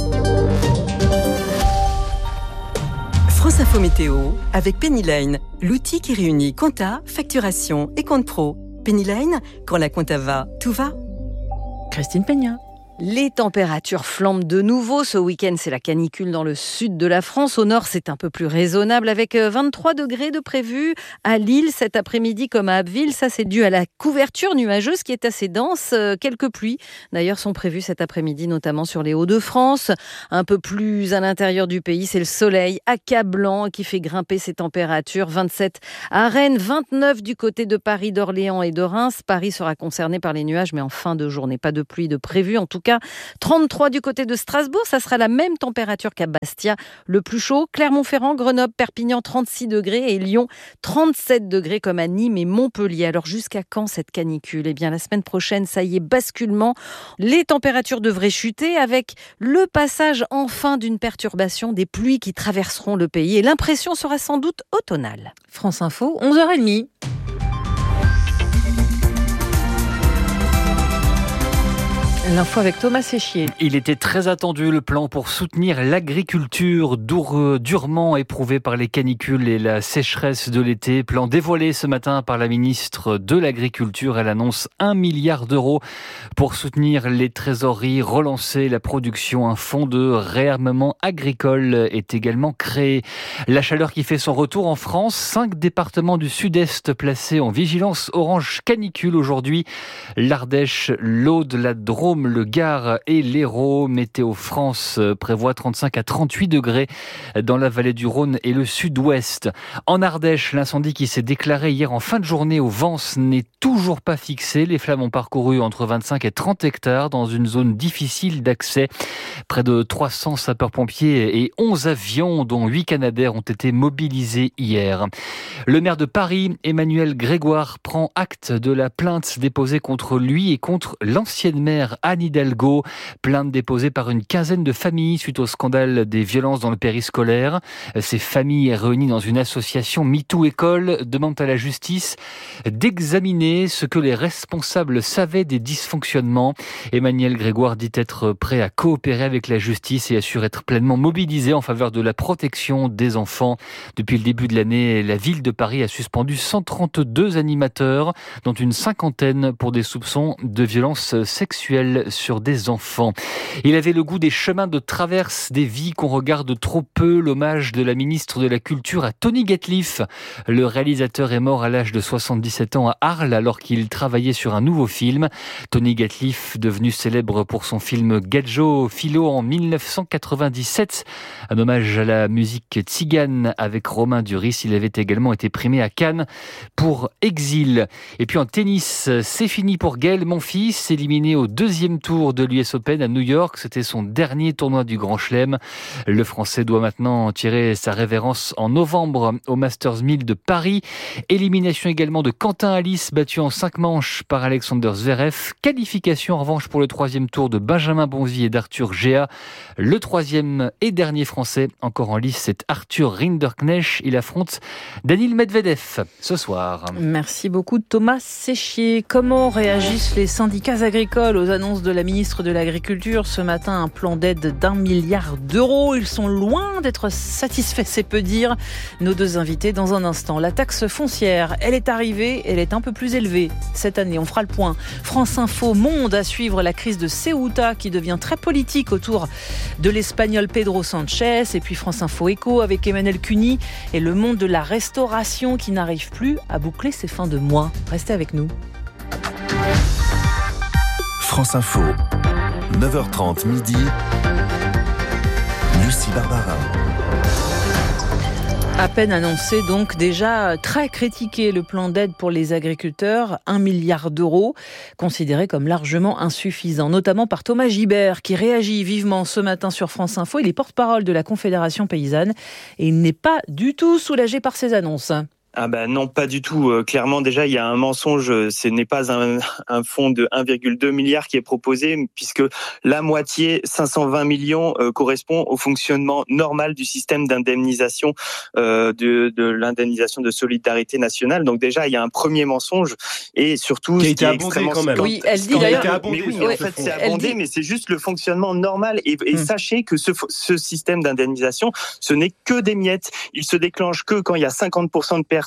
France Info Météo avec Pennyline, l'outil qui réunit compta, facturation et compte pro. Pennyline, quand la compta va, tout va. Christine Peña. Les températures flambent de nouveau. Ce week-end, c'est la canicule dans le sud de la France. Au nord, c'est un peu plus raisonnable avec vingt-trois degrés de prévu à Lille cet après-midi comme à Abbeville. Ça, c'est dû à la couverture nuageuse qui est assez dense. Quelques pluies, d'ailleurs, sont prévues cet après-midi, notamment sur les Hauts-de-France. Un peu plus à l'intérieur du pays, c'est le soleil accablant qui fait grimper ces températures. vingt-sept à Rennes, vingt-neuf du côté de Paris, d'Orléans et de Reims. Paris sera concerné par les nuages, mais en fin de journée, pas de pluie de prévu. En tout cas, trente-trois du côté de Strasbourg, ça sera la même température qu'à Bastia. Le plus chaud, Clermont-Ferrand, Grenoble, Perpignan, trente-six degrés et Lyon, trente-sept degrés comme à Nîmes et Montpellier. Alors jusqu'à quand cette canicule ? Eh bien la semaine prochaine, ça y est, basculement. Les températures devraient chuter avec le passage enfin d'une perturbation, des pluies qui traverseront le pays et l'impression sera sans doute automnale. France Info, onze heures trente. L'info avec Thomas Séchier. Il était très attendu, le plan pour soutenir l'agriculture dur, durement éprouvée par les canicules et la sécheresse de l'été. Plan dévoilé ce matin par la ministre de l'Agriculture. Elle annonce un milliard d'euros pour soutenir les trésoreries, relancer la production. Un fonds de réarmement agricole est également créé. La chaleur qui fait son retour en France. Cinq départements du sud-est placés en vigilance orange canicule aujourd'hui. L'Ardèche, l'Aude, la Drôme, le Gard et l'Hérault. Météo France prévoit trente-cinq à trente-huit degrés dans la vallée du Rhône et le sud-ouest. En Ardèche, l'incendie qui s'est déclaré hier en fin de journée au Vence n'est toujours pas fixé. Les flammes ont parcouru entre vingt-cinq et trente hectares dans une zone difficile d'accès. Près de trois cents sapeurs-pompiers et onze avions, dont huit Canadair, ont été mobilisés hier. Le maire de Paris, Emmanuel Grégoire, prend acte de la plainte déposée contre lui et contre l'ancienne maire Anne Hidalgo. Plainte déposée par une quinzaine de familles suite au scandale des violences dans le périscolaire. Ces familles réunies dans une association MeToo École demandent à la justice d'examiner ce que les responsables savaient des dysfonctionnements. Emmanuel Grégoire dit être prêt à coopérer avec la justice et assure être pleinement mobilisé en faveur de la protection des enfants. Depuis le début de l'année, la ville de Paris a suspendu cent trente-deux animateurs, dont une cinquantaine pour des soupçons de violences sexuelles sur des enfants. Il avait le goût des chemins de traverse des vies qu'on regarde trop peu. L'hommage de la ministre de la Culture à Tony Gatliff. Le réalisateur est mort à l'âge de soixante-dix-sept ans à Arles alors qu'il travaillait sur un nouveau film. Tony Gatliff, devenu célèbre pour son film Gadjo Philo en dix-neuf cent quatre-vingt-dix-sept. Un hommage à la musique tzigane avec Romain Duris. Il avait également été primé à Cannes pour Exil. Et puis en tennis, c'est fini pour Gaël Monfils, éliminé au deuxième tour de l'U S Open à New York. C'était son dernier tournoi du Grand Chelem. Le Français doit maintenant tirer sa révérence en novembre au Masters mille de Paris. Élimination également de Quentin Halys, battu en cinq manches par Alexander Zverev. Qualification en revanche pour le troisième tour de Benjamin Bonzi et d'Arthur Géa. Le troisième et dernier Français encore en lice, c'est Arthur Rinderknecht. Il affronte Daniil Medvedev ce soir. Merci beaucoup Thomas Séchier. Comment réagissent les syndicats agricoles aux annonces de la ministre de l'Agriculture ce matin? Un plan d'aide d'un milliard d'euros. Ils sont loin d'être satisfaits, c'est peu dire. Nos deux invités dans un instant. La taxe foncière, elle est arrivée, elle est un peu plus élevée cette année. On fera le point. France Info Monde à suivre la crise de Ceuta qui devient très politique autour de l'Espagnol Pedro Sanchez. Et puis France Info Éco avec Emmanuel Cuny et le monde de la restauration qui n'arrive plus à boucler ses fins de mois. Restez avec nous. France Info, neuf heures trente midi, Lucie Barbara. À peine annoncé, donc déjà très critiqué le plan d'aide pour les agriculteurs, un milliard d'euros, considéré comme largement insuffisant, notamment par Thomas Gibert, qui réagit vivement ce matin sur France Info. Il est porte-parole de la Confédération paysanne et il n'est pas du tout soulagé par ces annonces. Ah ben non, pas du tout. Euh, clairement, déjà, il y a un mensonge. Ce n'est pas un, un fonds de un virgule deux milliard qui est proposé, puisque la moitié, cinq cent vingt millions, euh, correspond au fonctionnement normal du système d'indemnisation, euh, de, de l'indemnisation de solidarité nationale. Donc déjà, il y a un premier mensonge, et surtout, qui a ce été qui est abondé extrêmement quand même. Oui, elle dit mais d'ailleurs. oui, oui, en fait, c'est abondé, dit... mais c'est juste le fonctionnement normal. Et, et hum. sachez que ce, ce système d'indemnisation, ce n'est que des miettes. Il se déclenche que quand il y a cinquante pour cent de pertes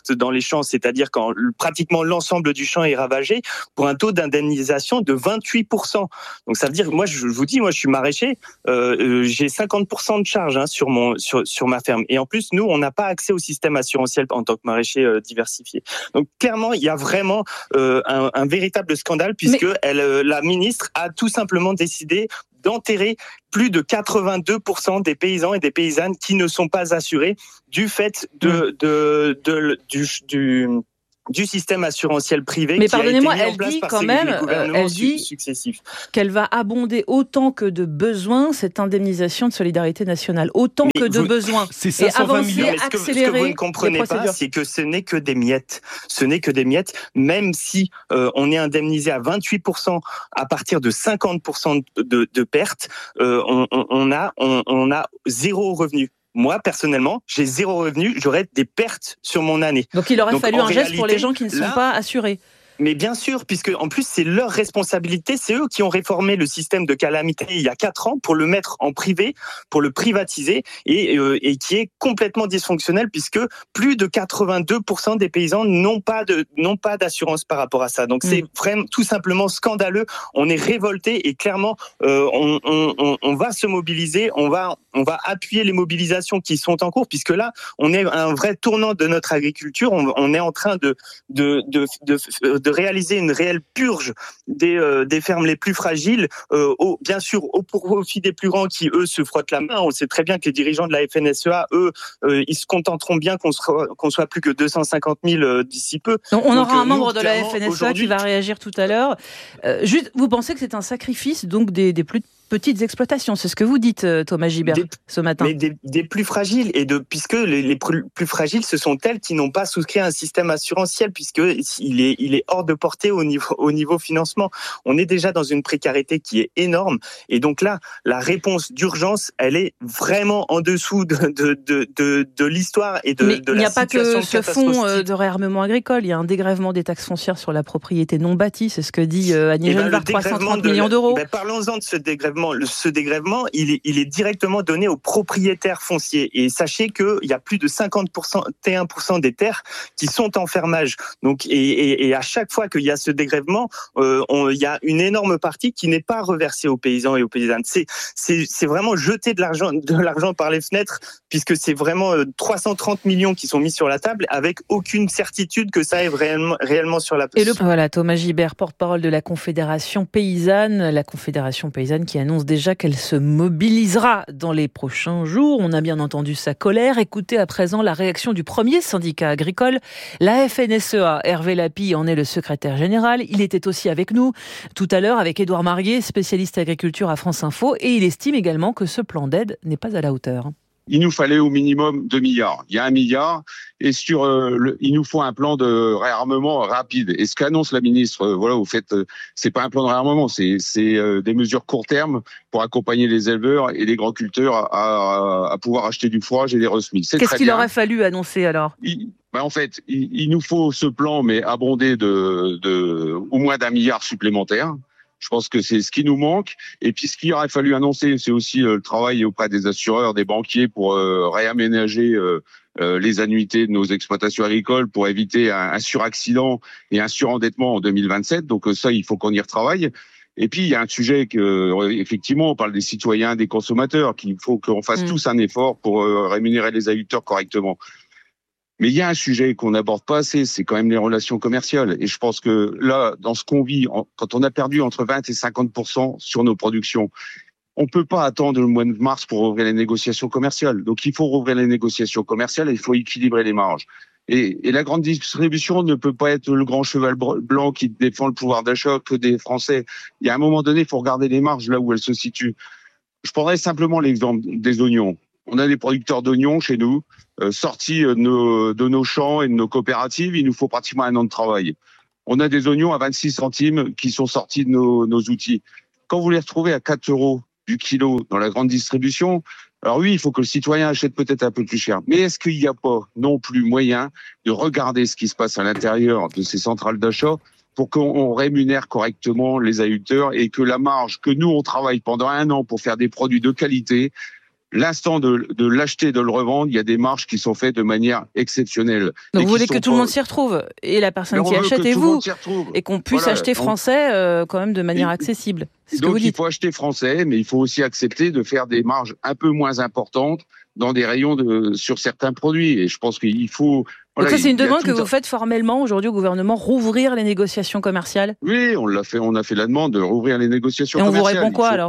pertes dans les champs, c'est-à-dire quand pratiquement l'ensemble du champ est ravagé, pour un taux d'indemnisation de vingt-huit pour cent. Donc ça veut dire, moi je vous dis, moi je suis maraîcher, euh, j'ai cinquante pour cent de charge hein, sur mon sur sur ma ferme. Et en plus, nous, on n'a pas accès au système assurantiel en tant que maraîcher euh, diversifié. Donc clairement, il y a vraiment euh, un, un véritable scandale puisque Mais... elle, euh, la ministre a tout simplement décidé d'enterrer plus de quatre-vingt-deux pour cent des paysans et des paysannes qui ne sont pas assurés du fait de, de, de, de du, du du système assurantiel privé. Mais qui pardonnez-moi, a été mis elle en place dit par quand ces, même, les gouvernements elle dit successifs. Qu'elle va abonder autant que de besoin cette indemnisation de solidarité nationale, autant Mais que de vous, besoin. C'est cinq cent vingt millions. Mais ce que, accélérer ce que vous ne comprenez pas, c'est que ce n'est que des miettes. Ce n'est que des miettes, même si euh, on est indemnisé à vingt-huit pour cent à partir de cinquante pour cent de, de, de pertes, euh, on, on, on a on, on a zéro revenu. Moi, personnellement, j'ai zéro revenu, j'aurais des pertes sur mon année. Donc il aurait Donc, fallu un geste réalité, pour les gens qui ne sont là, pas assurés. Mais bien sûr, puisque en plus c'est leur responsabilité, c'est eux qui ont réformé le système de calamité il y a quatre ans pour le mettre en privé, pour le privatiser et, euh, et qui est complètement dysfonctionnel puisque plus de quatre-vingt-deux pour cent des paysans n'ont pas de n'ont pas d'assurance par rapport à ça. Donc mmh. c'est vraiment tout simplement scandaleux. On est révolté et clairement euh, on, on, on va se mobiliser, on va on va appuyer les mobilisations qui sont en cours puisque là on est à un vrai tournant de notre agriculture. On, on est en train de de de, de, de de réaliser une réelle purge des, euh, des fermes les plus fragiles, euh, au, bien sûr au profit des plus grands qui, eux, se frottent la main. On sait très bien que les dirigeants de la F N S E A, eux, euh, ils se contenteront bien qu'on soit, qu'on soit plus que deux cent cinquante mille euh, d'ici peu. Donc, on donc, aura un euh, membre nous, de la F N S E A qui va réagir tout à l'heure. Euh, juste, vous pensez que c'est un sacrifice donc des, des plus petites exploitations, c'est ce que vous dites, Thomas Gibert, des, ce matin. Mais des, des plus fragiles, et de, puisque les, les plus, plus fragiles, ce sont elles qui n'ont pas souscrit à un système assurantiel, puisqu'il est, il est hors de portée au niveau, au niveau financement. On est déjà dans une précarité qui est énorme, et donc là, la réponse d'urgence, elle est vraiment en dessous de, de, de, de, de l'histoire et de, mais de la situation catastrophique. Il n'y a pas que ce fonds de réarmement agricole, il y a un dégrèvement des taxes foncières sur la propriété non bâtie, c'est ce que dit Annie Genevard, trois cent trente millions d'euros. Ben, parlons-en de ce dégrèvement. Ce dégrèvement, il est, il est directement donné aux propriétaires fonciers. Et sachez qu'il y a plus de cinquante pour cent, cinquante et un pour cent des terres qui sont en fermage. Donc, et, et, et à chaque fois qu'il y a ce dégrèvement, euh, on, il y a une énorme partie qui n'est pas reversée aux paysans et aux paysannes. C'est, c'est, c'est vraiment jeter de l'argent, de l'argent par les fenêtres, puisque c'est vraiment trois cent trente millions qui sont mis sur la table avec aucune certitude que ça est réellement, réellement sur la place. Et le, voilà, Thomas Gibert, porte-parole de la Confédération paysanne, la Confédération paysanne qui annonce déjà qu'elle se mobilisera dans les prochains jours. On a bien entendu sa colère. Écoutez à présent la réaction du premier syndicat agricole, la F N S E A. Hervé Lapie en est le secrétaire général. Il était aussi avec nous tout à l'heure avec Édouard Marguet, spécialiste agriculture à France Info, et il estime également que ce plan d'aide n'est pas à la hauteur. Il nous fallait au minimum deux milliards. Il y a un milliard et sur euh, le, il nous faut un plan de réarmement rapide. Et ce qu'annonce la ministre, euh, voilà, au fait, euh, c'est pas un plan de réarmement, c'est, c'est euh, des mesures court terme pour accompagner les éleveurs et les grands culteurs à, à, à pouvoir acheter du fourrage et des resemis. C'est Qu'est-ce très qu'il bien. aurait fallu annoncer alors? il, ben En fait, il, il nous faut ce plan, mais abondé de, de au moins d'un milliard supplémentaire. Je pense que c'est ce qui nous manque. Et puis, ce qu'il aurait fallu annoncer, c'est aussi euh, le travail auprès des assureurs, des banquiers pour euh, réaménager euh, euh, les annuités de nos exploitations agricoles pour éviter un, un suraccident et un surendettement en deux mille vingt-sept. Donc euh, ça, il faut qu'on y retravaille. Et puis, il y a un sujet que, euh, effectivement, on parle des citoyens, des consommateurs, qu'il faut qu'on fasse mmh. tous un effort pour euh, rémunérer les agriculteurs correctement. Mais il y a un sujet qu'on n'aborde pas assez, c'est quand même les relations commerciales. Et je pense que là, dans ce qu'on vit, quand on a perdu entre vingt et cinquante pour cent sur nos productions, on peut pas attendre le mois de mars pour rouvrir les négociations commerciales. Donc il faut rouvrir les négociations commerciales et il faut équilibrer les marges. Et, et la grande distribution ne peut pas être le grand cheval blanc qui défend le pouvoir d'achat que des Français. Il y a un moment donné, il faut regarder les marges là où elles se situent. Je prendrais simplement l'exemple des oignons. On a des producteurs d'oignons chez nous, euh, sortis de nos, de nos champs et de nos coopératives. Il nous faut pratiquement un an de travail. On a des oignons à vingt-six centimes qui sont sortis de nos, nos outils. Quand vous les retrouvez à quatre euros du kilo dans la grande distribution, alors oui, il faut que le citoyen achète peut-être un peu plus cher. Mais est-ce qu'il n'y a pas non plus moyen de regarder ce qui se passe à l'intérieur de ces centrales d'achat pour qu'on rémunère correctement les agriculteurs et que la marge que nous, on travaille pendant un an pour faire des produits de qualité, l'instant de, de l'acheter, de le revendre, il y a des marges qui sont faites de manière exceptionnelle. Donc vous voulez que tout pas... le monde s'y retrouve, et la personne qui achète et vous, et qu'on puisse voilà, acheter français euh, quand même de manière et, accessible. C'est ce donc que vous dites. Il faut acheter français, mais il faut aussi accepter de faire des marges un peu moins importantes dans des rayons de, sur certains produits. Et je pense qu'il faut... Voilà, donc ça, c'est une demande que un... vous faites formellement aujourd'hui au gouvernement, rouvrir les négociations commerciales ? Oui, on l'a fait, on a fait la demande de rouvrir les négociations et commerciales. Et on vous répond quoi faut... alors ?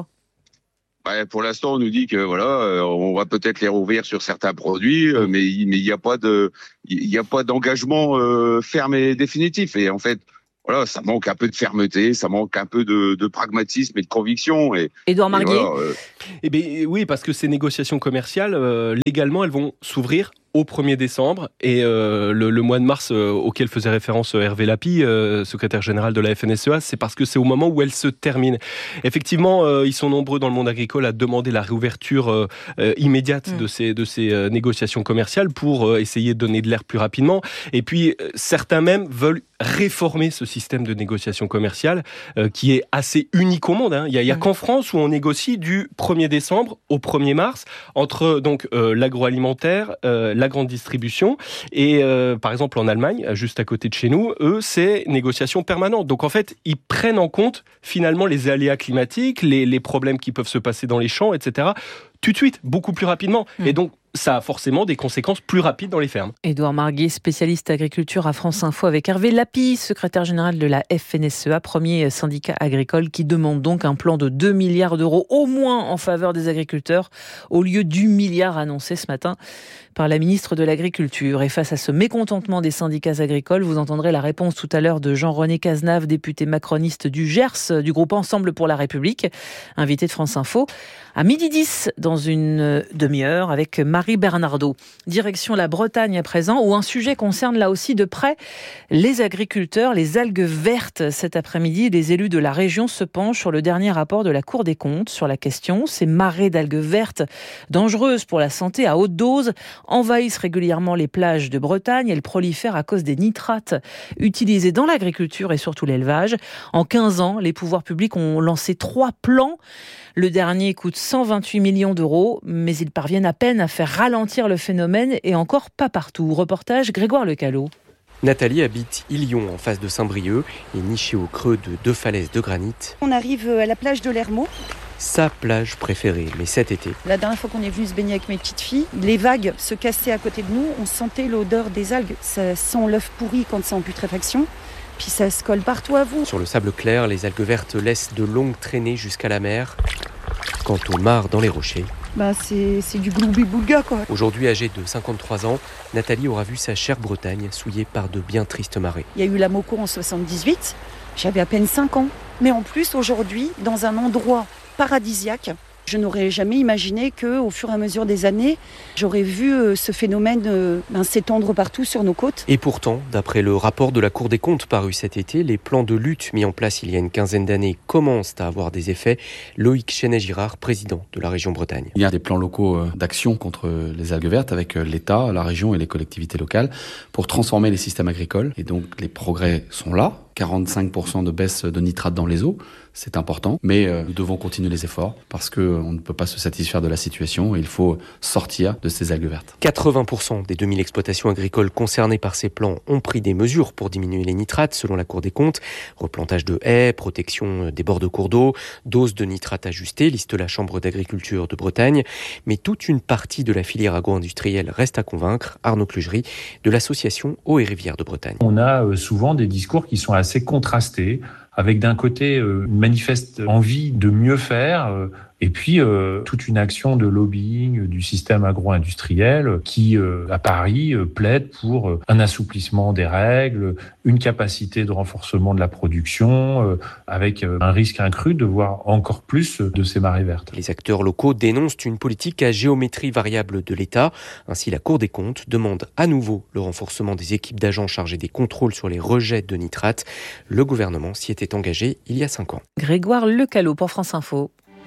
Bah, pour l'instant, on nous dit que voilà, on va peut-être les rouvrir sur certains produits, mais mais il n'y a pas de, il y a pas d'engagement euh, ferme et définitif. Et en fait, voilà, ça manque un peu de fermeté, ça manque un peu de, de pragmatisme et de conviction. Et Édouard Marguet. Voilà, euh... Eh bien, oui, parce que ces négociations commerciales, euh, légalement, elles vont s'ouvrir au premier décembre et euh, le, le mois de mars euh, auquel faisait référence Hervé Lapie, euh, secrétaire général de la F N S E A, c'est parce que c'est au moment où elle se termine. Effectivement, euh, ils sont nombreux dans le monde agricole à demander la réouverture euh, euh, immédiate mmh. de ces, de ces euh, négociations commerciales pour euh, essayer de donner de l'air plus rapidement. Et puis, euh, certains même veulent réformer ce système de négociation commerciale euh, qui est assez unique au monde. Hein. Il n'y a, il y a mmh. qu'en France où on négocie du premier décembre au premier mars entre donc, euh, l'agroalimentaire, euh, la grande distribution et euh, par exemple en Allemagne, juste à côté de chez nous, eux, c'est négociation permanente. Donc en fait, ils prennent en compte finalement les aléas climatiques, les, les problèmes qui peuvent se passer dans les champs, et cetera tout de suite, beaucoup plus rapidement. Mmh. Et donc, ça a forcément des conséquences plus rapides dans les fermes. Édouard Marguet, spécialiste agriculture à France Info, avec Hervé Lapie, secrétaire général de la F N S E A, premier syndicat agricole qui demande donc un plan de deux milliards d'euros au moins en faveur des agriculteurs, au lieu du milliard annoncé ce matin par la ministre de l'Agriculture. Et face à ce mécontentement des syndicats agricoles, vous entendrez la réponse tout à l'heure de Jean-René Cazenave, député macroniste du Gers, du groupe Ensemble pour la République, invité de France Info, à midi dix, dans une demi-heure, avec Marie Bernardo. Direction la Bretagne à présent, où un sujet concerne là aussi de près les agriculteurs, les algues vertes. Cet après-midi, les élus de la région se penchent sur le dernier rapport de la Cour des comptes sur la question. Ces marées d'algues vertes, dangereuses pour la santé à haute dose, envahissent régulièrement les plages de Bretagne. Elles prolifèrent à cause des nitrates utilisés dans l'agriculture et surtout l'élevage. En quinze ans, les pouvoirs publics ont lancé trois plans. Le dernier coûte cent vingt-huit millions d'euros, mais ils parviennent à peine à faire ralentir le phénomène et encore pas partout. Reportage Grégoire Lecalot. Nathalie habite Ilion, en face de Saint-Brieuc, et nichée au creux de deux falaises de granit. On arrive à la plage de l'Hermot. Sa plage préférée, mais cet été. La dernière fois qu'on est venu se baigner avec mes petites filles, les vagues se cassaient à côté de nous, on sentait l'odeur des algues. Ça sent l'œuf pourri quand c'est en putréfaction. Puis ça se colle partout à vous. Sur le sable clair, les algues vertes laissent de longues traînées jusqu'à la mer. Quant aux mares dans les rochers, bah c'est, c'est du gloubi-boulga quoi. Aujourd'hui âgée de cinquante-trois ans, Nathalie aura vu sa chère Bretagne souillée par de bien tristes marées. Il y a eu la Moco en soixante-dix-huit, j'avais à peine cinq ans. Mais en plus aujourd'hui, dans un endroit paradisiaque, je n'aurais jamais imaginé qu'au fur et à mesure des années, j'aurais vu ce phénomène euh, ben, s'étendre partout sur nos côtes. Et pourtant, d'après le rapport de la Cour des comptes paru cet été, les plans de lutte mis en place il y a une quinzaine d'années commencent à avoir des effets. Loïc Chenet-Girard, président de la région Bretagne. Il y a des plans locaux d'action contre les algues vertes avec l'État, la région et les collectivités locales pour transformer les systèmes agricoles. Et donc les progrès sont là. quarante-cinq pour cent de baisse de nitrate dans les eaux, c'est important, mais euh, nous devons continuer les efforts parce qu'on ne peut pas se satisfaire de la situation et il faut sortir de ces algues vertes. quatre-vingts pour cent des deux mille exploitations agricoles concernées par ces plans ont pris des mesures pour diminuer les nitrates, selon la Cour des comptes. Replantage de haies, protection des bords de cours d'eau, dose de nitrate ajustée, liste la Chambre d'agriculture de Bretagne. Mais toute une partie de la filière agro-industrielle reste à convaincre. Arnaud Clugery, de l'association Eaux et Rivières de Bretagne. On a souvent des discours qui sont assez contrastés, avec d'un côté euh, une manifeste envie de mieux faire, euh, et puis euh, toute une action de lobbying du système agro-industriel qui, euh, à Paris, euh, plaide pour euh, un assouplissement des règles, une capacité de renforcement de la production, euh, avec euh, un risque accru de voir encore plus de ces marées vertes. Les acteurs locaux dénoncent une politique à géométrie variable de l'État. Ainsi, la Cour des comptes demande à nouveau le renforcement des équipes d'agents chargés des contrôles sur les rejets de nitrates. Le gouvernement s'y était engagé il y a cinq ans. Grégoire Lecalot pour France Info.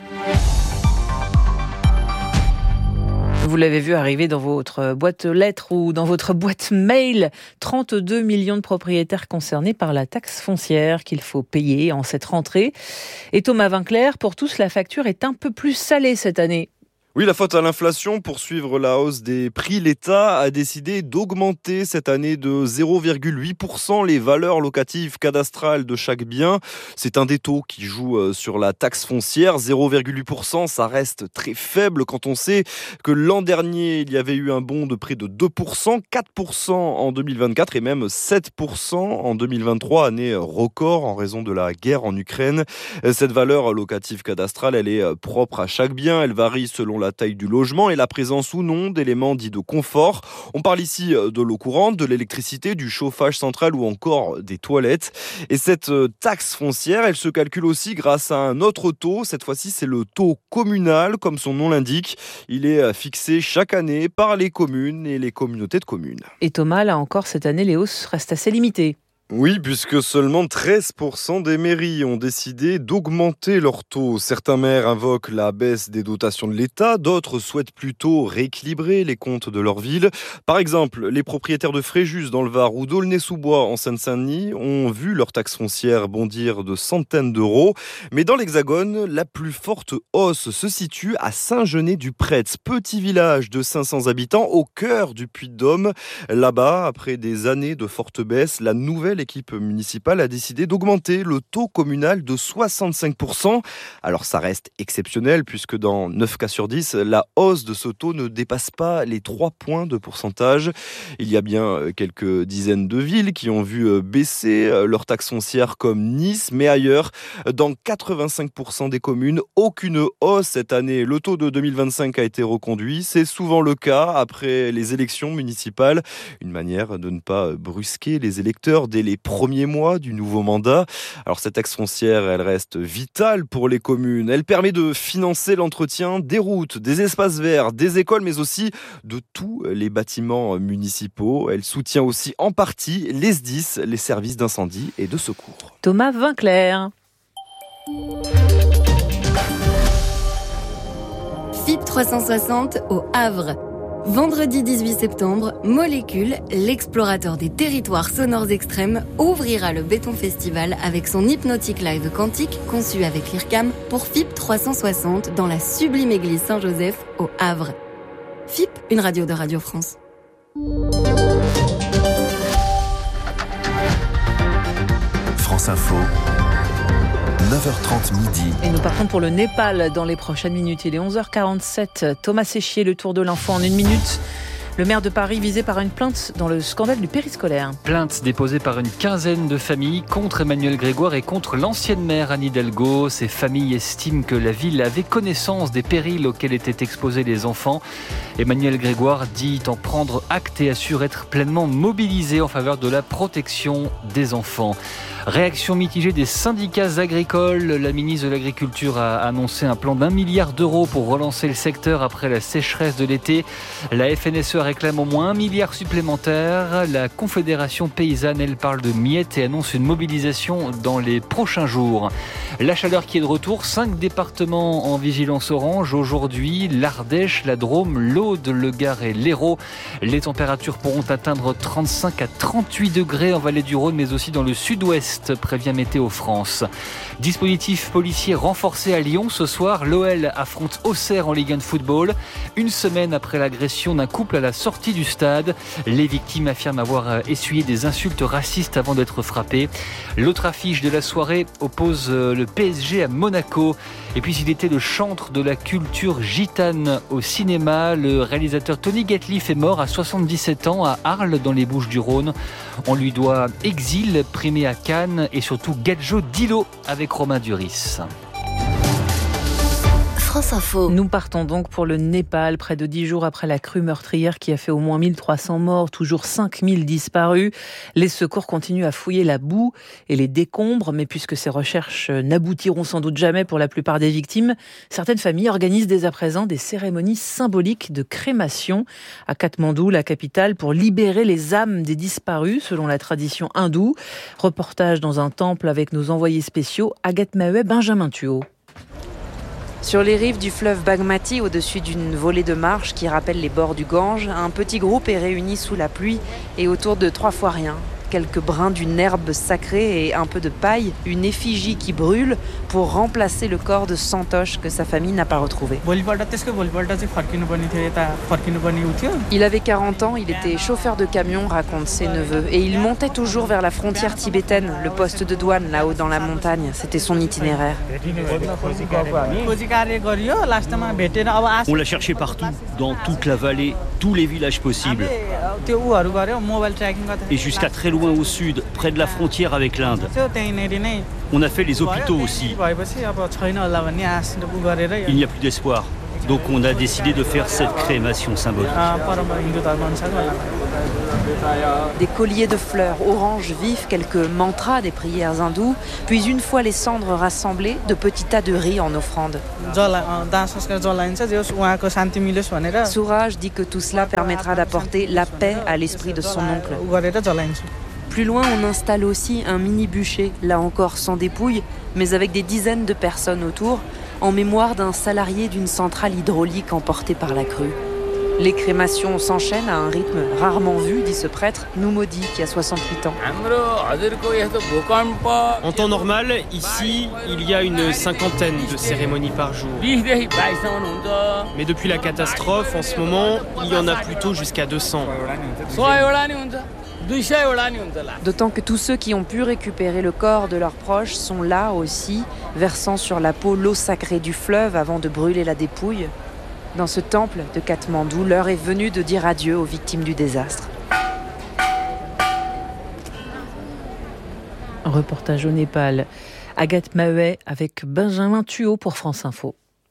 Vous l'avez vu arriver dans votre boîte lettres ou dans votre boîte mail, trente-deux millions de propriétaires concernés par la taxe foncière qu'il faut payer en cette rentrée. Et Thomas Vinclair, pour tous, la facture est un peu plus salée cette année. Oui, la faute à l'inflation. Pour suivre la hausse des prix, l'État a décidé d'augmenter cette année de zéro virgule huit pour cent les valeurs locatives cadastrales de chaque bien. C'est un des taux qui joue sur la taxe foncière. zéro virgule huit pour cent, ça reste très faible quand on sait que l'an dernier, il y avait eu un bond de près de deux pour cent, quatre pour cent en deux mille vingt-quatre et même sept pour cent en deux mille vingt-trois, année record en raison de la guerre en Ukraine. Cette valeur locative cadastrale, elle est propre à chaque bien. Elle varie selon la la taille du logement et la présence ou non d'éléments dits de confort. On parle ici de l'eau courante, de l'électricité, du chauffage central ou encore des toilettes. Et cette taxe foncière, elle se calcule aussi grâce à un autre taux. Cette fois-ci, c'est le taux communal, comme son nom l'indique. Il est fixé chaque année par les communes et les communautés de communes. Et Thomas, là encore, cette année, les hausses restent assez limitées. Oui, puisque seulement treize pour cent des mairies ont décidé d'augmenter leur taux. Certains maires invoquent la baisse des dotations de l'État, d'autres souhaitent plutôt rééquilibrer les comptes de leur ville. Par exemple, les propriétaires de Fréjus dans le Var ou d'Aulnay-sous-Bois en Seine-Saint-Denis ont vu leur taxe foncière bondir de centaines d'euros. Mais dans l'Hexagone, la plus forte hausse se situe à Saint-Genès-du-Prêtre, petit village de cinq cents habitants au cœur du Puy-de-Dôme. Là-bas, après des années de forte baisse, la nouvelle l'équipe municipale a décidé d'augmenter le taux communal de soixante-cinq pour cent. Alors ça reste exceptionnel puisque dans neuf cas sur dix, la hausse de ce taux ne dépasse pas les trois points de pourcentage. Il y a bien quelques dizaines de villes qui ont vu baisser leur taxe foncière comme Nice, mais ailleurs, dans quatre-vingt-cinq pour cent des communes, aucune hausse cette année. Le taux de deux mille vingt-cinq a été reconduit. C'est souvent le cas après les élections municipales. Une manière de ne pas brusquer les électeurs dès les premiers mois du nouveau mandat. Alors cette taxe foncière, elle reste vitale pour les communes. Elle permet de financer l'entretien des routes, des espaces verts, des écoles, mais aussi de tous les bâtiments municipaux. Elle soutient aussi en partie les S D I S, les services d'incendie et de secours. Thomas Vinclair. F I P trois cent soixante au Havre. Vendredi dix-huit septembre, Molécule, l'explorateur des territoires sonores extrêmes, ouvrira le Béton Festival avec son hypnotique live quantique conçu avec l'I R C A M pour F I P trois cent soixante dans la sublime église Saint-Joseph au Havre. F I P, une radio de Radio France. France Info. neuf heures trente midi. Et nous partons pour le Népal dans les prochaines minutes. Il est onze heures quarante-sept. Thomas Séchier, le tour de l'info en une minute. Le maire de Paris visé par une plainte dans le scandale du périscolaire. Plainte déposée par une quinzaine de familles contre Emmanuel Grégoire et contre l'ancienne maire Anne Hidalgo. Ces familles estiment que la ville avait connaissance des périls auxquels étaient exposés les enfants. Emmanuel Grégoire dit en prendre acte et assure être pleinement mobilisé en faveur de la protection des enfants. Réaction mitigée des syndicats agricoles. La ministre de l'Agriculture a annoncé un plan d'un milliard d'euros pour relancer le secteur après la sécheresse de l'été. La F N S E réclame au moins un milliard supplémentaire. La Confédération paysanne, elle parle de miettes et annonce une mobilisation dans les prochains jours. La chaleur qui est de retour. Cinq départements en vigilance orange aujourd'hui. L'Ardèche, la Drôme, l'Aude, le Gard et l'Hérault. Les températures pourront atteindre trente-cinq à trente-huit degrés en vallée du Rhône, mais aussi dans le sud-ouest, prévient Météo France. Dispositif policier renforcé à Lyon. Ce soir, l'O L affronte Auxerre en Ligue un de football. Une semaine après l'agression d'un couple à la sortie du stade. Les victimes affirment avoir essuyé des insultes racistes avant d'être frappées. L'autre affiche de la soirée oppose le P S G à Monaco. Et puis il était le chantre de la culture gitane au cinéma. Le réalisateur Tony Gatliff est mort à soixante-dix-sept ans à Arles dans les Bouches-du-Rhône. On lui doit Exil, primé à Cannes, et surtout Gadjo Dilo avec Romain Duris. France Info. Nous partons donc pour le Népal, près de dix jours après la crue meurtrière qui a fait au moins mille trois cents morts, toujours cinq mille disparus. Les secours continuent à fouiller la boue et les décombres, mais puisque ces recherches n'aboutiront sans doute jamais pour la plupart des victimes, certaines familles organisent dès à présent des cérémonies symboliques de crémation à Katmandou, la capitale, pour libérer les âmes des disparus, selon la tradition hindoue. Reportage dans un temple avec nos envoyés spéciaux, Agathe Maheuet, Benjamin Thuot. Sur les rives du fleuve Bagmati, au-dessus d'une volée de marches qui rappelle les bords du Gange, un petit groupe est réuni sous la pluie et autour de trois fois rien. quelques brins d'une herbe sacrée et un peu de paille, une effigie qui brûle pour remplacer le corps de Santosh que sa famille n'a pas retrouvé. Il avait quarante ans, il était chauffeur de camion, racontent ses neveux, et il montait toujours vers la frontière tibétaine, le poste de douane là-haut dans la montagne. C'était son itinéraire. On l'a cherché partout, dans toute la vallée, tous les villages possibles. Et jusqu'à très loin au sud, près de la frontière avec l'Inde. On a fait les hôpitaux aussi. Il n'y a plus d'espoir. Donc on a décidé de faire cette crémation symbolique. Des colliers de fleurs orange vif, quelques mantras des prières hindoues, puis une fois les cendres rassemblées, de petits tas de riz en offrande. Suraj dit que tout cela permettra d'apporter la paix à l'esprit de son oncle. Plus loin, on installe aussi un mini bûcher, là encore sans dépouille, mais avec des dizaines de personnes autour, en mémoire d'un salarié d'une centrale hydraulique emporté par la crue. Les crémations s'enchaînent à un rythme rarement vu, dit ce prêtre, Noumodi, qui a soixante-huit ans. En temps normal, ici, il y a une cinquantaine de cérémonies par jour. Mais depuis la catastrophe, en ce moment, il y en a plutôt jusqu'à deux cents. D'autant que tous ceux qui ont pu récupérer le corps de leurs proches sont là aussi, versant sur la peau l'eau sacrée du fleuve avant de brûler la dépouille. Dans ce temple de Katmandou, l'heure est venue de dire adieu aux victimes du désastre. Reportage au Népal. Agathe Maheuet avec Benjamin Thuot pour France Info.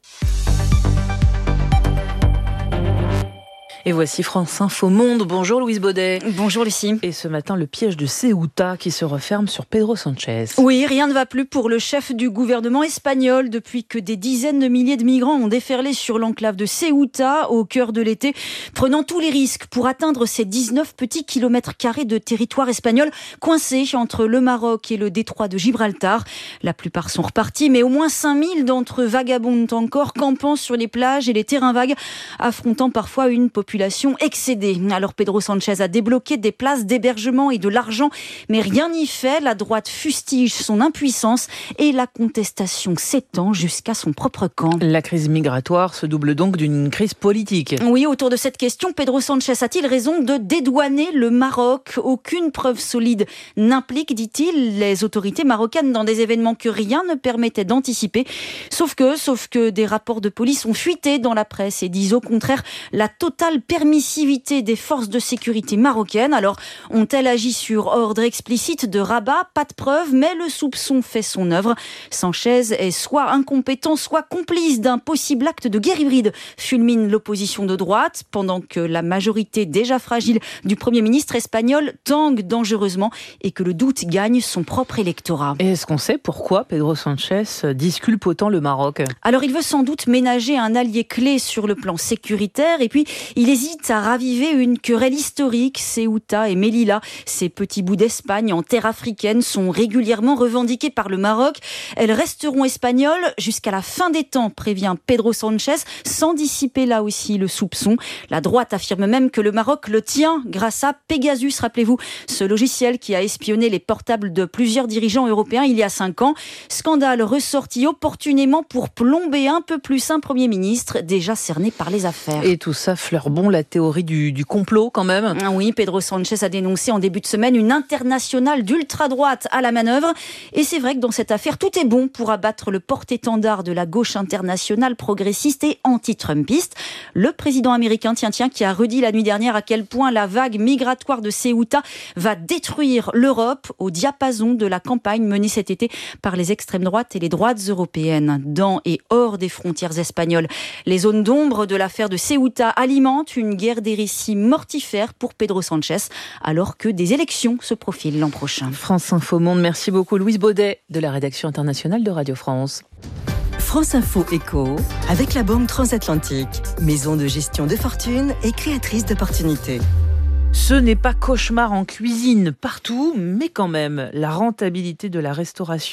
Et voici France Info Monde. Bonjour Louise Baudet. Bonjour Lucie. Et ce matin, le piège de Ceuta qui se referme sur Pedro Sanchez. Oui, rien ne va plus pour le chef du gouvernement espagnol depuis que des dizaines de milliers de migrants ont déferlé sur l'enclave de Ceuta au cœur de l'été, prenant tous les risques pour atteindre ces dix-neuf petits kilomètres carrés de territoire espagnol coincés entre le Maroc et le détroit de Gibraltar. La plupart sont repartis, mais au moins cinq mille d'entre eux vagabondent encore, campant sur les plages et les terrains vagues, affrontant parfois une population excédée. Alors Pedro Sanchez a débloqué des places d'hébergement et de l'argent, mais rien n'y fait. La droite fustige son impuissance et la contestation s'étend jusqu'à son propre camp. La crise migratoire se double donc d'une crise politique. Oui, autour de cette question, Pedro Sanchez a-t-il raison de dédouaner le Maroc ? Aucune preuve solide n'implique, dit-il, les autorités marocaines dans des événements que rien ne permettait d'anticiper. Sauf que, sauf que des rapports de police ont fuité dans la presse et disent au contraire la totale permissivité des forces de sécurité marocaines. Alors, ont-elles agi sur ordre explicite de Rabat ? Pas de preuve, mais le soupçon fait son œuvre. Sanchez est soit incompétent, soit complice d'un possible acte de guerre hybride, fulmine l'opposition de droite, pendant que la majorité déjà fragile du Premier ministre espagnol tangue dangereusement et que le doute gagne son propre électorat. Et est-ce qu'on sait pourquoi Pedro Sanchez disculpe autant le Maroc ? Alors, il veut sans doute ménager un allié clé sur le plan sécuritaire et puis il hésite à raviver une querelle historique. Ceuta et Melilla, ces petits bouts d'Espagne en terre africaine, sont régulièrement revendiqués par le Maroc. Elles resteront espagnoles jusqu'à la fin des temps, prévient Pedro Sanchez, sans dissiper là aussi le soupçon. La droite affirme même que le Maroc le tient grâce à Pegasus, rappelez-vous, ce logiciel qui a espionné les portables de plusieurs dirigeants européens il y a cinq ans. Scandale ressorti opportunément pour plomber un peu plus un Premier ministre déjà cerné par les affaires. Et tout ça fleure bon la théorie du, du complot quand même. Oui, Pedro Sanchez a dénoncé en début de semaine une internationale d'ultra-droite à la manœuvre. Et c'est vrai que dans cette affaire, tout est bon pour abattre le porte-étendard de la gauche internationale progressiste et anti-trumpiste. Le président américain, tiens, tiens, qui a redit la nuit dernière à quel point la vague migratoire de Ceuta va détruire l'Europe au diapason de la campagne menée cet été par les extrêmes droites et les droites européennes. Dans et hors des frontières espagnoles, les zones d'ombre de l'affaire de Ceuta alimentent une guerre des récits mortifères pour Pedro Sanchez, alors que des élections se profilent l'an prochain. France Info Monde, merci beaucoup Louise Baudet de la rédaction internationale de Radio France. France Info Éco, avec la Banque Transatlantique, maison de gestion de fortune et créatrice d'opportunités. Ce n'est pas cauchemar en cuisine partout, mais quand même, la rentabilité de la restauration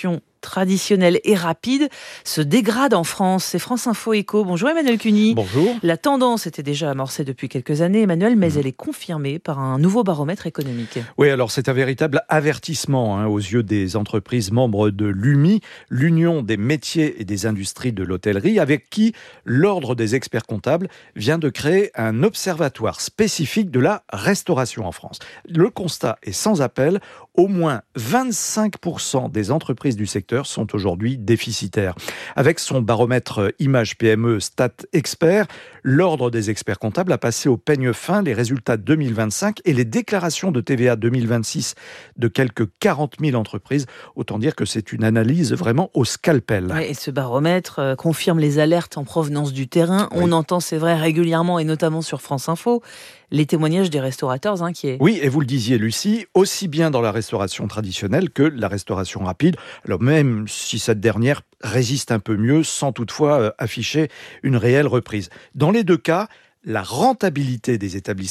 traditionnelle et rapide se dégrade en France. C'est France Info Éco. Bonjour Emmanuel Cuny. Bonjour. La tendance était déjà amorcée depuis quelques années, Emmanuel, mais mmh. elle est confirmée par un nouveau baromètre économique. Oui, alors c'est un véritable avertissement hein, aux yeux des entreprises membres de l'U M I, l'Union des métiers et des industries de l'hôtellerie, avec qui l'Ordre des experts comptables vient de créer un observatoire spécifique de la restauration en France. Le constat est sans appel, au moins vingt-cinq pour cent des entreprises du secteur sont aujourd'hui déficitaires. Avec son baromètre Image P M E Stat Expert, l'Ordre des experts comptables a passé au peigne fin les résultats deux mille vingt-cinq et les déclarations de T V A deux mille vingt-six de quelques quarante mille entreprises. Autant dire que c'est une analyse vraiment au scalpel. Ouais, et ce baromètre euh, confirme les alertes en provenance du terrain. Oui. On entend, c'est vrai, régulièrement et notamment sur France Info, les témoignages des restaurateurs inquiets. Oui, et vous le disiez, Lucie, aussi bien dans la restauration traditionnelle que la restauration rapide. Alors même si cette dernière résiste un peu mieux, sans toutefois afficher une réelle reprise. Dans les deux cas, la rentabilité des établissements